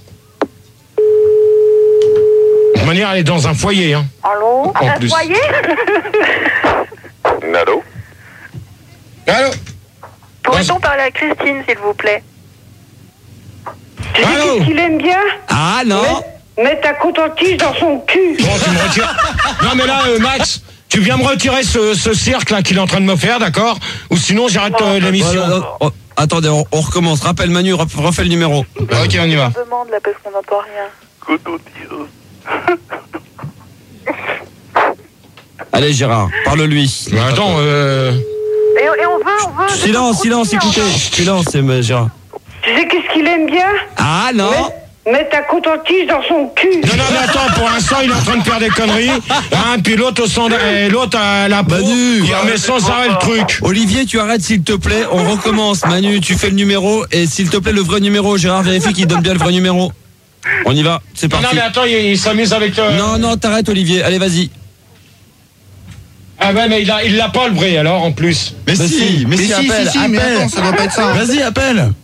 De toute manière, elle est dans un foyer, hein. Allô? En Un plus. foyer Nado. Allô? Pourrait-on parler à Christine, s'il vous plaît? Allô? qu'il aime bien Ah non! mettre ta coton-tige dans son cul. Bon, tu me retires. Non, mais là, euh, Max, tu viens me retirer ce, ce cirque là qu'il est en train de me faire, d'accord? Ou sinon, j'arrête euh, l'émission. Oh, oh, oh, attendez, on, on recommence. Rappelle Manu, ref- refais le numéro. Ok, on y va. On demande là parce qu'on n'entend rien. Allez Gérard, parle-lui. Mais attends, euh... et, et on veut, on veut. Silence, silence, écoutez. Silence, c'est euh, Gérard. Tu sais qu'est-ce qu'il aime bien Ah non! Mettre ta coton-tige dans son cul. Non, non, mais attends, pour l'instant, il est en train de faire des conneries. Hein, puis l'autre au centre, et l'autre à la peau, Manu. il remet sans arrêt le truc. Olivier, tu arrêtes s'il te plaît, on recommence. Manu, tu fais le numéro et s'il te plaît le vrai numéro. Gérard, vérifie qu'il donne bien le vrai numéro. On y va, c'est Non, non, parti. mais attends, il, il s'amuse avec... euh, Non, non, t'arrêtes Olivier, allez vas-y. Ah ouais, mais il a, il l'a pas le vrai, alors, en plus. Mais, Mais si, si, mais, mais si, si, appelle, si, si, mais appelle. attends, ça doit pas être ça. Vas-y, appelle.